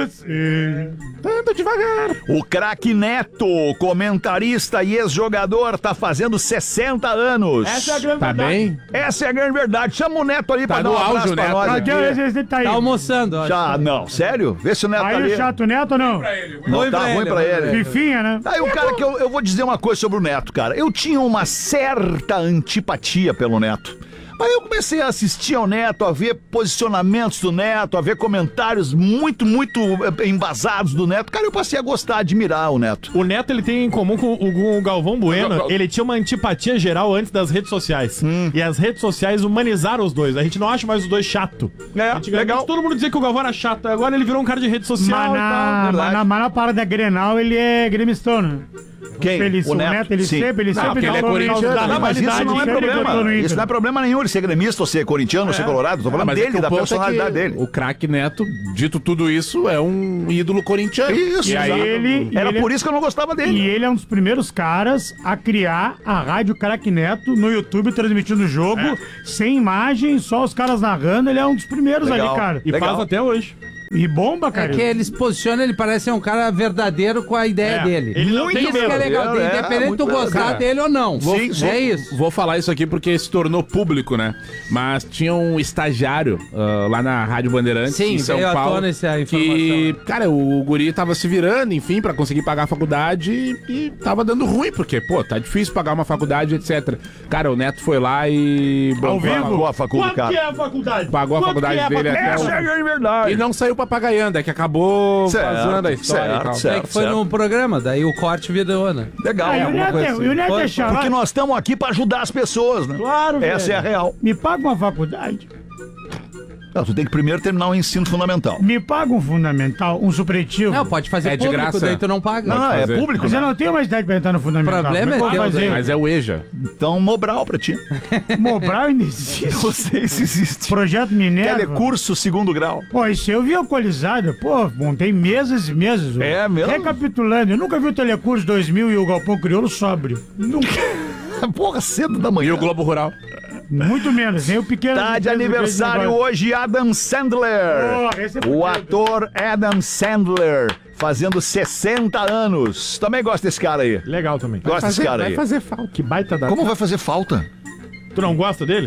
Speaker 2: você. Anda devagar.
Speaker 3: O craque Neto, comentarista e ex-jogador, tá fazendo sessenta anos.
Speaker 2: Essa é a grande
Speaker 7: Tá
Speaker 2: verdade.
Speaker 7: bem?
Speaker 3: Essa é a grande verdade. Chama o Neto ali
Speaker 7: Tá
Speaker 3: pra dar
Speaker 7: no
Speaker 3: um abraço
Speaker 7: auge,
Speaker 3: pra
Speaker 7: Neto.
Speaker 3: nós
Speaker 2: Cadê
Speaker 3: aqui.
Speaker 2: esse esse tá aí?
Speaker 5: Tá almoçando, ó.
Speaker 3: Já, não, sério? Vê se o Neto tá
Speaker 2: Aí
Speaker 3: ali.
Speaker 2: o chato neto ou não?
Speaker 3: Não
Speaker 5: Ruim
Speaker 3: tá
Speaker 5: pra
Speaker 3: ruim
Speaker 5: ele,
Speaker 3: pra
Speaker 5: ruim pra
Speaker 3: ele.
Speaker 2: Fifinha, né?
Speaker 3: Aí o cara que eu, eu vou dizer uma coisa sobre o Neto, cara. Eu tinha uma certa antipatia pelo Neto. Mas eu comecei a assistir ao Neto, a ver posicionamentos do Neto, a ver comentários muito, muito eh, embasados do Neto. Cara, eu passei a gostar, a admirar o Neto.
Speaker 9: O Neto, ele tem em comum com o, com o Galvão Bueno, ele tinha uma antipatia geral antes das redes sociais.
Speaker 3: Hum.
Speaker 9: E as redes sociais humanizaram os dois. A gente não acha mais os dois chato.
Speaker 3: É,
Speaker 9: Antigamente,
Speaker 3: legal.
Speaker 9: todo mundo dizia que o Galvão era chato. Agora ele virou um cara de rede social
Speaker 2: Mas
Speaker 9: e tal.
Speaker 2: na,
Speaker 3: verdade.
Speaker 2: mas na, mas na parada Grenal ele é gremistano.
Speaker 3: Quem?
Speaker 2: Ele, o Neto, ele
Speaker 3: Sim.
Speaker 2: sempre, ele
Speaker 7: Não,
Speaker 2: sempre
Speaker 7: porque ele é
Speaker 2: falou
Speaker 7: corintiano.
Speaker 2: por causa da
Speaker 3: Não, mas isso
Speaker 2: rivalidade,
Speaker 3: não é
Speaker 2: sempre botou no
Speaker 3: problema.
Speaker 2: Inter.
Speaker 3: Isso não é problema nenhum ele ser gremista, ou ser corintiano, ou ser colorado. Tô falando
Speaker 7: mas é
Speaker 3: dele,
Speaker 7: que o
Speaker 3: da
Speaker 7: ponto
Speaker 3: personalidade
Speaker 7: é que
Speaker 3: dele.
Speaker 7: O craque Neto, dito tudo isso, é um ídolo corintiano.
Speaker 3: Isso,
Speaker 7: e aí,
Speaker 3: exato.
Speaker 2: ele-
Speaker 3: Era
Speaker 2: ele-
Speaker 3: por isso que eu não gostava
Speaker 2: E
Speaker 3: dele.
Speaker 2: ele é um dos primeiros caras a criar a Rádio Craque Neto no YouTube, transmitindo o jogo, sem imagem, só os caras narrando. Ele é um dos primeiros
Speaker 3: Legal.
Speaker 2: ali, cara.
Speaker 9: E
Speaker 3: Legal.
Speaker 9: faz até hoje.
Speaker 2: E bomba,
Speaker 5: É
Speaker 2: cara.
Speaker 5: que ele se posiciona, ele parece ser um cara verdadeiro com a ideia
Speaker 9: É,
Speaker 5: dele.
Speaker 9: ele não
Speaker 5: Isso
Speaker 9: tem
Speaker 5: que é
Speaker 9: medo.
Speaker 5: legal,
Speaker 3: É,
Speaker 5: independente
Speaker 3: muito
Speaker 5: de tu gostar
Speaker 7: cara.
Speaker 5: dele ou não.
Speaker 7: Vou,
Speaker 3: Sim,
Speaker 7: vou-
Speaker 5: é isso.
Speaker 7: Vou falar isso aqui porque se tornou público, né? Mas tinha um estagiário ah, lá na Rádio Bandeirantes,
Speaker 5: Sim,
Speaker 7: em São
Speaker 5: veio à
Speaker 7: Paulo,
Speaker 5: tona essa
Speaker 7: que,
Speaker 5: informação,
Speaker 7: cara, o guri tava se virando, enfim, pra conseguir pagar a faculdade e, e tava dando ruim, porque, pô, tá difícil pagar uma faculdade, etcétera. Cara, o Neto foi lá e...
Speaker 2: Ao vivo?
Speaker 3: Pagou a faculdade,
Speaker 9: Quanto que
Speaker 3: cara.
Speaker 9: é a faculdade?
Speaker 7: Pagou a
Speaker 9: Quanto
Speaker 7: faculdade
Speaker 9: que é a
Speaker 7: dele
Speaker 9: faculdade?
Speaker 7: até
Speaker 3: Essa é a
Speaker 7: o...
Speaker 3: grande verdade.
Speaker 7: E não saiu pra propaganda, é que acabou
Speaker 3: Certo,
Speaker 7: vazando a história
Speaker 3: certo,
Speaker 7: e tal.
Speaker 3: certo.
Speaker 5: É que foi no programa, daí o corte virou, né?
Speaker 3: Legal.
Speaker 2: Ah, e o
Speaker 3: alguma
Speaker 2: Neto,
Speaker 3: coisa
Speaker 2: é,
Speaker 3: assim.
Speaker 2: e o Neto é
Speaker 5: Porque
Speaker 2: xarope.
Speaker 3: Porque nós estamos aqui pra ajudar as pessoas, né?
Speaker 2: Claro,
Speaker 3: Essa
Speaker 2: velho.
Speaker 3: é a real.
Speaker 2: Me paga uma faculdade.
Speaker 3: Não, tu tem que primeiro terminar o ensino fundamental.
Speaker 2: Me paga um fundamental, um supletivo.
Speaker 5: Não, pode fazer
Speaker 7: É de
Speaker 5: público,
Speaker 7: graça.
Speaker 5: daí tu não paga.
Speaker 3: Não, não, é
Speaker 7: fazer.
Speaker 3: público,
Speaker 2: Mas eu
Speaker 3: né?
Speaker 2: não tenho mais idade pra entrar no fundamental.
Speaker 5: O problema
Speaker 2: Como
Speaker 5: é
Speaker 2: que eu vou
Speaker 5: teu,
Speaker 2: fazer?
Speaker 7: Mas é o EJA.
Speaker 3: Então, Mobral pra ti.
Speaker 2: Mobral ainda existe.
Speaker 3: Não sei se existe.
Speaker 2: Projeto Minerva.
Speaker 3: Telecurso segundo grau.
Speaker 2: Pô, isso eu vi alcoolizado. Pô, montei mesas e mesas.
Speaker 3: É mesmo?
Speaker 2: Recapitulando, eu nunca vi o Telecurso dois mil e o Galpão Crioulo sóbrio. Nunca.
Speaker 3: Porra, cedo da manhã.
Speaker 7: E o Globo Rural.
Speaker 2: Muito menos, nem o pequeno.
Speaker 3: Tá de aniversário hoje Adam Sandler.
Speaker 2: Porra, esse é
Speaker 3: O
Speaker 2: fudido.
Speaker 3: ator Adam Sandler, fazendo sessenta anos. Também gosta desse cara aí.
Speaker 9: Legal também.
Speaker 3: Gosta desse cara
Speaker 7: vai
Speaker 3: aí.
Speaker 7: fazer falta.
Speaker 9: Que baita da...
Speaker 3: Como vai fazer falta?
Speaker 9: Tu não gosta dele?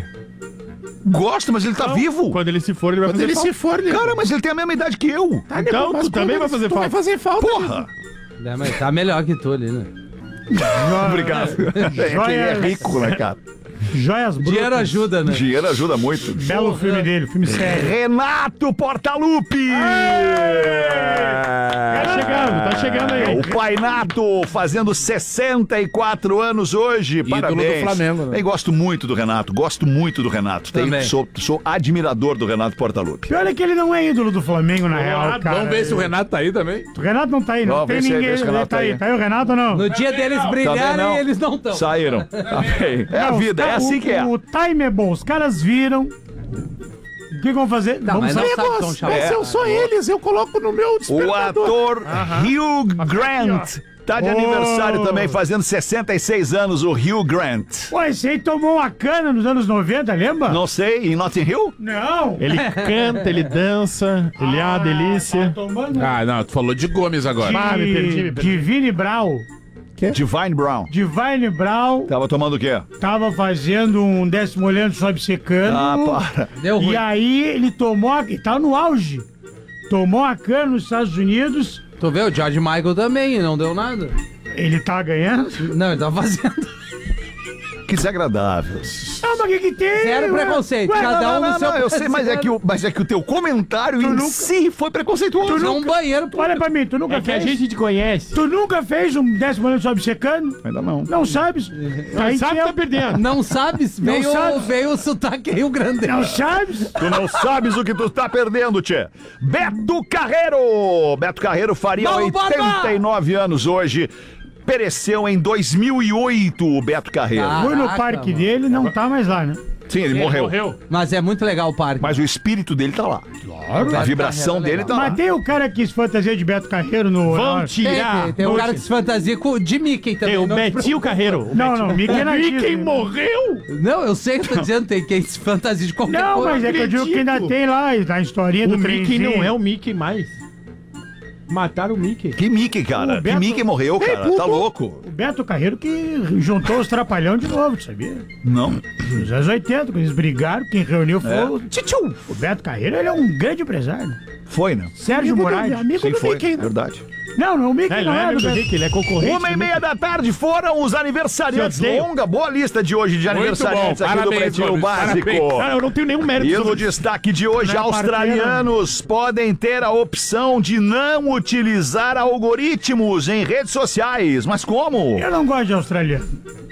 Speaker 3: Gosto, mas ele tá vivo.
Speaker 9: Quando ele se for, ele vai
Speaker 7: Quando
Speaker 9: fazer
Speaker 7: ele
Speaker 9: falta.
Speaker 7: se for, né?
Speaker 3: Cara, mas ele tem a mesma idade que eu.
Speaker 9: Então, tu também vai fazer
Speaker 7: tu vai
Speaker 9: falta.
Speaker 7: fazer falta.
Speaker 3: Porra.
Speaker 5: É, mas tá melhor que tu ali, né?
Speaker 3: Obrigado. É que ele é rico, né, cara?
Speaker 2: Joias Brutas.
Speaker 5: Dinheiro ajuda, né?
Speaker 3: Dinheiro ajuda muito.
Speaker 2: Belo filme dele, filme sério.
Speaker 3: Renato Portaluppi!
Speaker 9: Tá chegando, tá chegando aí.
Speaker 3: O Pai Nato fazendo sessenta e quatro anos hoje.
Speaker 7: Ídolo
Speaker 3: Parabéns.
Speaker 7: do Flamengo, né?
Speaker 3: Eu gosto muito do Renato, gosto muito do Renato. Tenho-
Speaker 5: Também.
Speaker 3: sou, sou admirador do Renato Portaluppi.
Speaker 2: Pior é que ele não é ídolo do Flamengo, na real,
Speaker 7: Ah,
Speaker 2: cara.
Speaker 7: Vamos ver se o Renato tá aí também.
Speaker 2: O Renato não tá aí, não
Speaker 3: Vamos
Speaker 2: tem
Speaker 3: ver se-
Speaker 2: ninguém.
Speaker 3: ver se o Renato
Speaker 2: tá
Speaker 3: tá
Speaker 2: aí.
Speaker 3: aí.
Speaker 2: Tá aí o Renato ou não?
Speaker 5: No dia deles brilharem,
Speaker 3: não.
Speaker 5: eles não estão.
Speaker 3: Saíram. Tá bem. É a
Speaker 2: Não, os
Speaker 3: vida, é
Speaker 2: ca-
Speaker 3: assim
Speaker 2: o-
Speaker 3: que é.
Speaker 2: O time é bom, os caras viram. O que vamos fazer?
Speaker 5: Tá,
Speaker 2: vamos
Speaker 5: mas não
Speaker 2: sair.
Speaker 5: sabe tão
Speaker 6: Negócio,
Speaker 5: chamado.
Speaker 6: mas são só eles, eu coloco no meu
Speaker 3: O
Speaker 6: despertador.
Speaker 3: ator Hugh Grant tá de
Speaker 2: Oh.
Speaker 3: aniversário também, fazendo sessenta e seis anos, o Hugh Grant.
Speaker 2: Pô, esse aí tomou uma cana nos anos noventa, lembra?
Speaker 3: Não sei, em Notting Hill?
Speaker 2: Não.
Speaker 9: Ele canta, ele dança, ele é uma delícia.
Speaker 2: Tá tomando
Speaker 7: Ah, não, tu falou de Gomes agora.
Speaker 9: Ah, me perdi, me perdi.
Speaker 2: Divine Brau.
Speaker 3: Divine Brown.
Speaker 2: Divine Brau
Speaker 3: Tava tomando o quê?
Speaker 2: tava fazendo um décimo olhando sobe secando.
Speaker 3: Ah, para.
Speaker 5: Deu ruim.
Speaker 2: E aí ele tomou, a- ele tava no auge. Tomou a cana nos Estados Unidos.
Speaker 5: Tu vê, o George Michael também, não deu nada.
Speaker 2: Ele tá ganhando.
Speaker 5: Não, ele tá fazendo.
Speaker 3: Que desagradável.
Speaker 2: Ah, mas o que que tem?
Speaker 5: Zero
Speaker 2: Ué?
Speaker 5: preconceito,
Speaker 2: Ué,
Speaker 5: cada
Speaker 3: Não,
Speaker 5: um no
Speaker 3: não,
Speaker 5: seu
Speaker 3: não, eu sei, mas é, que o, mas é que o teu comentário em
Speaker 2: nunca-
Speaker 3: si foi preconceituoso.
Speaker 5: Não, um banheiro, pô.
Speaker 2: Olha pra mim, tu nunca
Speaker 9: É que a
Speaker 2: fez?
Speaker 9: gente te conhece.
Speaker 2: Tu nunca fez um décimo olhando sobe secando?
Speaker 3: Ainda não.
Speaker 2: Não sabes? Aí
Speaker 9: Sabe que
Speaker 2: tinha-
Speaker 9: tá perdendo.
Speaker 5: Não sabes?
Speaker 2: Não
Speaker 5: Veio,
Speaker 2: sabe.
Speaker 5: veio o sotaque Rio Grande.
Speaker 2: Não sabes?
Speaker 3: Tu não sabes o que tu tá perdendo, tchê. Beto Carreiro! Beto Carreiro faria
Speaker 5: Vamos,
Speaker 3: oitenta e nove anos hoje. Pereceu em dois mil e oito o Beto Carreiro.
Speaker 5: Ah.
Speaker 2: Fui no
Speaker 5: Caraca,
Speaker 2: parque
Speaker 5: mano.
Speaker 2: dele, não tá mais lá, né?
Speaker 3: Sim, ele morreu.
Speaker 9: Morreu.
Speaker 5: Mas é muito legal o parque.
Speaker 3: Mas o espírito dele tá lá. A vibração
Speaker 5: Carreiro é
Speaker 3: dele tá
Speaker 5: legal.
Speaker 3: lá.
Speaker 2: Mas tem o cara que se fantasia de Beto Carreiro no...
Speaker 9: Vão
Speaker 2: no-
Speaker 5: Tem,
Speaker 9: tirar.
Speaker 5: tem, tem um cara que se fantasia com, de Mickey também.
Speaker 9: Tem o
Speaker 5: não,
Speaker 9: Betinho Carreiro. O
Speaker 2: Não,
Speaker 9: Betinho-
Speaker 2: não, Mickey na
Speaker 6: Mickey
Speaker 2: Disney.
Speaker 6: morreu?
Speaker 5: não, eu sei que eu tô dizendo, tem quem se fantasia de qualquer
Speaker 2: Não,
Speaker 5: coisa.
Speaker 2: mas é que eu digo que ainda
Speaker 6: acredito.
Speaker 2: tem lá, na historinha do
Speaker 9: O Mickey
Speaker 2: trenzinho.
Speaker 9: não é o Mickey mais. Mataram o Mickey.
Speaker 3: Que Mickey, cara.
Speaker 2: O
Speaker 3: Que
Speaker 2: Beto-
Speaker 3: Mickey morreu, cara. Tá louco.
Speaker 2: O Beto Carreiro que juntou os trapalhão de novo, tu sabia?
Speaker 3: Não.
Speaker 2: Nos anos oitenta, quando eles brigaram, quem reuniu foi
Speaker 3: É.
Speaker 2: o Tchutchu. O Beto Carreiro, ele é um grande empresário.
Speaker 3: Foi, né?
Speaker 2: Sérgio
Speaker 6: Amigo
Speaker 2: Moraes.
Speaker 6: do, amigo
Speaker 3: Sim,
Speaker 6: do
Speaker 3: foi.
Speaker 6: Mickey, né?
Speaker 3: Verdade.
Speaker 2: Não, não, o Mickey
Speaker 9: Não, ele
Speaker 2: não,
Speaker 9: não é
Speaker 2: é do
Speaker 9: amigo do
Speaker 2: Beto.
Speaker 9: Mickey, ele é concorrente.
Speaker 3: Uma e
Speaker 9: do
Speaker 3: meia da tarde foram os aniversariantes.
Speaker 9: Te odeio.
Speaker 3: Longa, boa lista de hoje de aniversariantes
Speaker 7: bom.
Speaker 3: aqui do
Speaker 7: Parabéns,
Speaker 3: Pretinho
Speaker 7: Gomes.
Speaker 3: Básico.
Speaker 7: Parabéns.
Speaker 9: Cara, eu não tenho nenhum mérito
Speaker 3: E no
Speaker 9: sobre isso.
Speaker 3: destaque de hoje,
Speaker 2: Não é
Speaker 3: australianos podem ter a opção de não utilizar algoritmos em redes sociais. Mas como?
Speaker 2: Eu não gosto de australiano.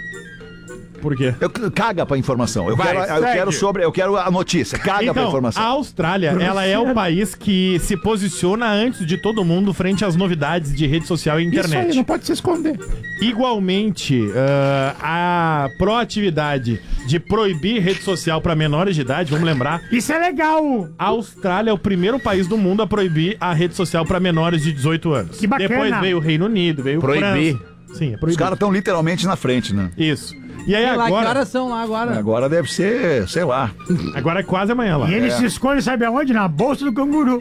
Speaker 9: Por quê?
Speaker 3: Eu, caga pra informação. Eu,
Speaker 7: Vai,
Speaker 3: quero, eu
Speaker 7: segue.
Speaker 3: quero sobre, eu quero a notícia. Caga pra
Speaker 9: Então,
Speaker 3: informação.
Speaker 9: a Austrália, ela é o país que se posiciona antes de todo mundo frente às novidades de rede social e
Speaker 6: Isso aí,
Speaker 9: internet.
Speaker 6: não pode se esconder.
Speaker 9: Igualmente, ah, a proatividade de proibir rede social para menores de idade, vamos lembrar,
Speaker 2: Isso é legal.
Speaker 9: a Austrália é o primeiro país do mundo a proibir a rede social para menores de dezoito anos.
Speaker 2: Que bacana.
Speaker 9: Depois veio o Reino Unido, veio
Speaker 7: Proibir.
Speaker 9: França. Sim, é
Speaker 3: Os
Speaker 9: proibir.
Speaker 3: caras estão literalmente na frente, né?
Speaker 9: Isso. E aí
Speaker 5: Sei lá, que
Speaker 9: agora,
Speaker 5: horas são lá agora?
Speaker 3: Agora deve ser, sei lá.
Speaker 9: agora é quase amanhã lá.
Speaker 2: E ele se esconde, sabe aonde? Na bolsa do canguru.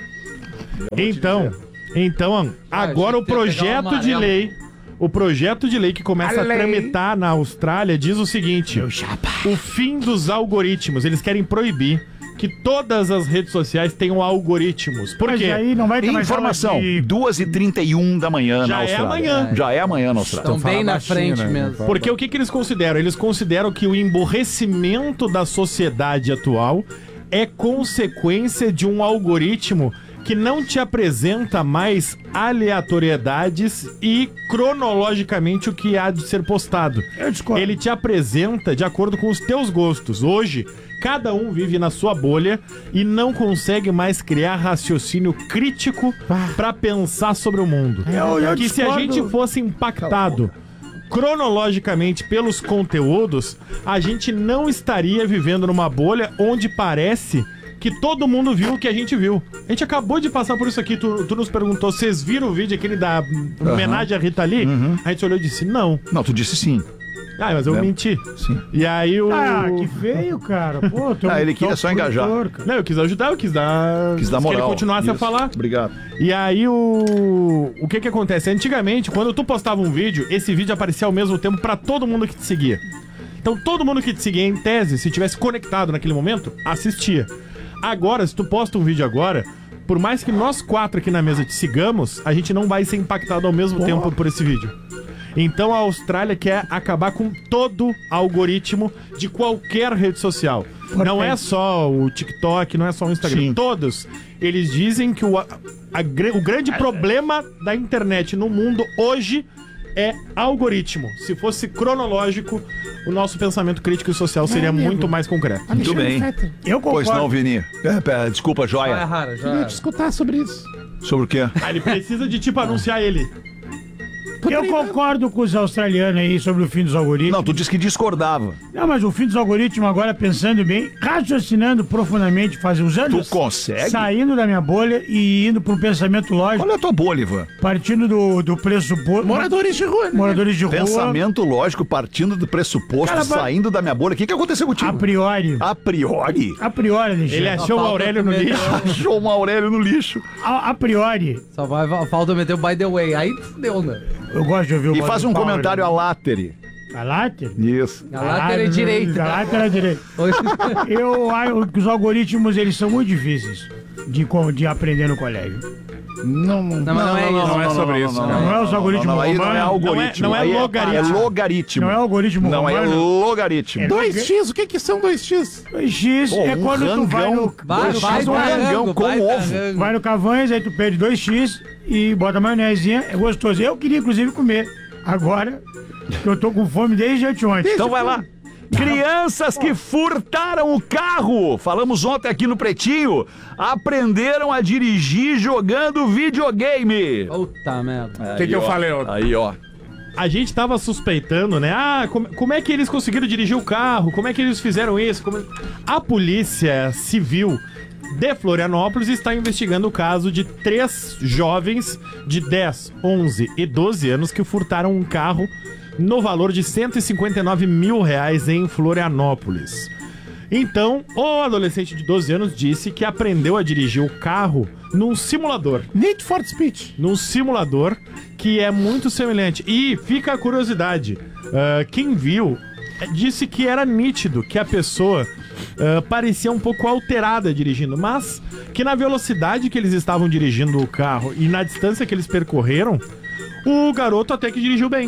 Speaker 9: Então, então, agora o
Speaker 5: gente tem que pegar o
Speaker 9: projeto de
Speaker 5: amarelo.
Speaker 9: lei, o projeto de lei que começa
Speaker 6: A
Speaker 9: a
Speaker 6: lei.
Speaker 9: tramitar na Austrália diz o seguinte: o fim dos algoritmos, eles querem proibir que todas as redes sociais tenham algoritmos. Por
Speaker 2: Mas
Speaker 9: quê?
Speaker 2: aí não vai ter mais
Speaker 3: Informação,
Speaker 2: aula de-
Speaker 3: duas e trinta e um da manhã
Speaker 9: Já
Speaker 3: na
Speaker 9: é
Speaker 3: Austrália.
Speaker 9: amanhã.
Speaker 3: Já é amanhã na Austrália.
Speaker 5: Estão bem
Speaker 7: fala
Speaker 5: na
Speaker 7: baixinho,
Speaker 5: frente
Speaker 7: né?
Speaker 5: mesmo.
Speaker 9: Porque o que, que eles consideram? Eles consideram que o emborrecimento da sociedade atual é consequência de um algoritmo que não te apresenta mais aleatoriedades e cronologicamente o que há de ser postado.
Speaker 2: Eu discordo.
Speaker 9: Ele te apresenta de acordo com os teus gostos. Hoje, cada um vive na sua bolha e não consegue mais criar raciocínio crítico pra pensar sobre o mundo.
Speaker 2: Eu- eu
Speaker 9: que se a
Speaker 2: discordo.
Speaker 9: gente fosse impactado cronologicamente pelos conteúdos, a gente não estaria vivendo numa bolha onde parece que todo mundo viu o que a gente viu. A gente acabou de passar por isso aqui. Tu, tu nos perguntou, vocês viram o vídeo aquele da hum, homenagem à Rita Lee? A gente olhou e disse, não.
Speaker 3: Não, tu disse sim.
Speaker 9: Ah, mas eu
Speaker 3: É.
Speaker 9: menti.
Speaker 3: Sim.
Speaker 9: E aí o...
Speaker 2: Ah, que feio, cara. Pô, tu
Speaker 3: Ah, ele queria
Speaker 2: top
Speaker 3: só engajar.
Speaker 2: produtor, cara.
Speaker 9: Não, eu quis ajudar, eu quis dar...
Speaker 3: Quis dar moral.
Speaker 9: que ele continuasse a
Speaker 3: Isso.
Speaker 9: falar.
Speaker 3: Obrigado.
Speaker 9: E aí o... O que que acontece? Antigamente, quando tu postava um vídeo, esse vídeo aparecia ao mesmo tempo pra todo mundo que te seguia. Então todo mundo que te seguia, em tese, se tivesse conectado naquele momento, assistia. Agora, se tu posta um vídeo agora, por mais que nós quatro aqui na mesa te sigamos, a gente não vai ser impactado ao mesmo tempo por esse vídeo. Então a Austrália quer acabar com todo algoritmo de qualquer rede social. Não é só o TikTok, não é só o Instagram.
Speaker 3: Sim.
Speaker 9: Todos. Eles dizem que o, a- a gr- o grande problema da internet no mundo hoje é algoritmo. Se fosse cronológico, o nosso pensamento crítico e social seria
Speaker 6: amigo.
Speaker 9: muito mais concreto.
Speaker 3: Muito bem.
Speaker 6: Fetter,
Speaker 2: Eu
Speaker 3: Pois
Speaker 2: concordo.
Speaker 3: não, Vini. É, pera, desculpa,
Speaker 5: Já é
Speaker 3: joia.
Speaker 5: raro, já
Speaker 6: queria
Speaker 5: é.
Speaker 6: te escutar sobre isso.
Speaker 3: Sobre o quê?
Speaker 9: Ah, ele precisa de tipo anunciar ele.
Speaker 2: Eu concordo com os australianos aí sobre o fim dos algoritmos.
Speaker 3: Não, tu disse que discordava.
Speaker 2: Não, mas o fim dos algoritmos agora, pensando bem, raciocinando profundamente, faz uns anos.
Speaker 3: Tu consegue?
Speaker 2: Saindo da minha bolha e indo para um pensamento lógico.
Speaker 3: Olha a tua bolha, Ivan.
Speaker 2: Partindo do, do pressuposto.
Speaker 7: Moradores de rua, né?
Speaker 2: Moradores de rua.
Speaker 3: Pensamento lógico, partindo do pressuposto,
Speaker 2: Cara,
Speaker 3: saindo da minha bolha. O que, que aconteceu contigo?
Speaker 2: A priori.
Speaker 3: A priori?
Speaker 2: A priori, Alexandre.
Speaker 9: Ele achou o
Speaker 5: falta
Speaker 9: Aurélio no
Speaker 5: tu meter
Speaker 9: lixo.
Speaker 5: um-
Speaker 3: Achou um Aurélio no lixo.
Speaker 2: A, a priori.
Speaker 5: Só vai, falta meter o by the way. Aí deu, né?
Speaker 2: Eu gosto de ouvir o
Speaker 3: E
Speaker 2: Bob
Speaker 3: faz um
Speaker 2: Power.
Speaker 3: comentário a látere.
Speaker 2: A láter?
Speaker 3: Isso.
Speaker 5: A lateral é direita.
Speaker 2: A láter é direita. Eu acho que os algoritmos, eles são muito difíceis de, co- de aprender no colégio.
Speaker 7: Não, não,
Speaker 5: Não, mas não é isso.
Speaker 7: não é sobre isso.
Speaker 3: Não,
Speaker 2: Não é os algoritmos
Speaker 3: não, aí não é
Speaker 2: romanos.
Speaker 3: algoritmo.
Speaker 9: Não é- não é
Speaker 3: aí
Speaker 9: logaritmo.
Speaker 3: É logaritmo.
Speaker 2: Não é algoritmo
Speaker 3: Não, é
Speaker 2: romano.
Speaker 3: logaritmo.
Speaker 2: É
Speaker 7: dois x, o que que são dois x?
Speaker 2: dois x
Speaker 3: Pô,
Speaker 2: é
Speaker 3: um
Speaker 2: quando tu vai
Speaker 3: rangão.
Speaker 2: no,
Speaker 5: Vai,
Speaker 3: Dois
Speaker 5: vai,
Speaker 3: X, um
Speaker 5: vai,
Speaker 3: rangão
Speaker 5: rango,
Speaker 3: com
Speaker 5: vai,
Speaker 3: ovo.
Speaker 5: rango.
Speaker 2: vai no Cavães, aí tu pede dois x e bota maionezinha, é gostoso. Eu queria, inclusive, comer. Agora, que eu tô com fome desde anteontem.
Speaker 3: Então vai lá. Crianças que furtaram o carro, falamos ontem aqui no Pretinho, aprenderam a dirigir jogando videogame.
Speaker 5: Puta merda.
Speaker 7: O que que eu falei ontem?
Speaker 3: Aí, ó.
Speaker 9: A gente tava suspeitando, né? Ah, como, como é que eles conseguiram dirigir o carro? Como é que eles fizeram isso? Como... A Polícia Civil de Florianópolis está investigando o caso de três jovens de dez, onze e doze anos que furtaram um carro no valor de cento e cinquenta e nove mil reais em Florianópolis. Então, o adolescente de doze anos disse que aprendeu a dirigir o carro num simulador.
Speaker 7: Need for Speech.
Speaker 9: Num simulador que é muito semelhante. E fica a curiosidade, ah, quem viu eh, disse que era nítido que a pessoa ah, parecia um pouco alterada dirigindo, mas que na velocidade que eles estavam dirigindo o carro e na distância que eles percorreram, o garoto até que dirigiu bem.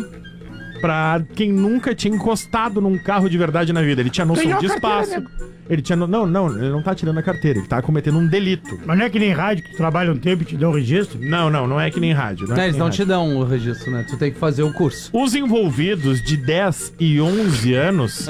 Speaker 9: Pra quem nunca tinha encostado num carro de verdade na vida. Ele tinha noção
Speaker 2: Ganhou
Speaker 9: de
Speaker 2: a carteira,
Speaker 9: espaço. Ele tinha. no- Não, não, ele não tá tirando a carteira, ele tá cometendo um delito.
Speaker 2: Mas não é que nem rádio que tu trabalha um tempo e te dá um registro?
Speaker 9: Não, não, não é que nem rádio. Não é
Speaker 5: Não,
Speaker 9: que
Speaker 5: eles
Speaker 9: nem
Speaker 5: não
Speaker 9: rádio.
Speaker 5: te dão o registro, né? Tu tem que fazer o curso.
Speaker 9: Os envolvidos de dez e onze anos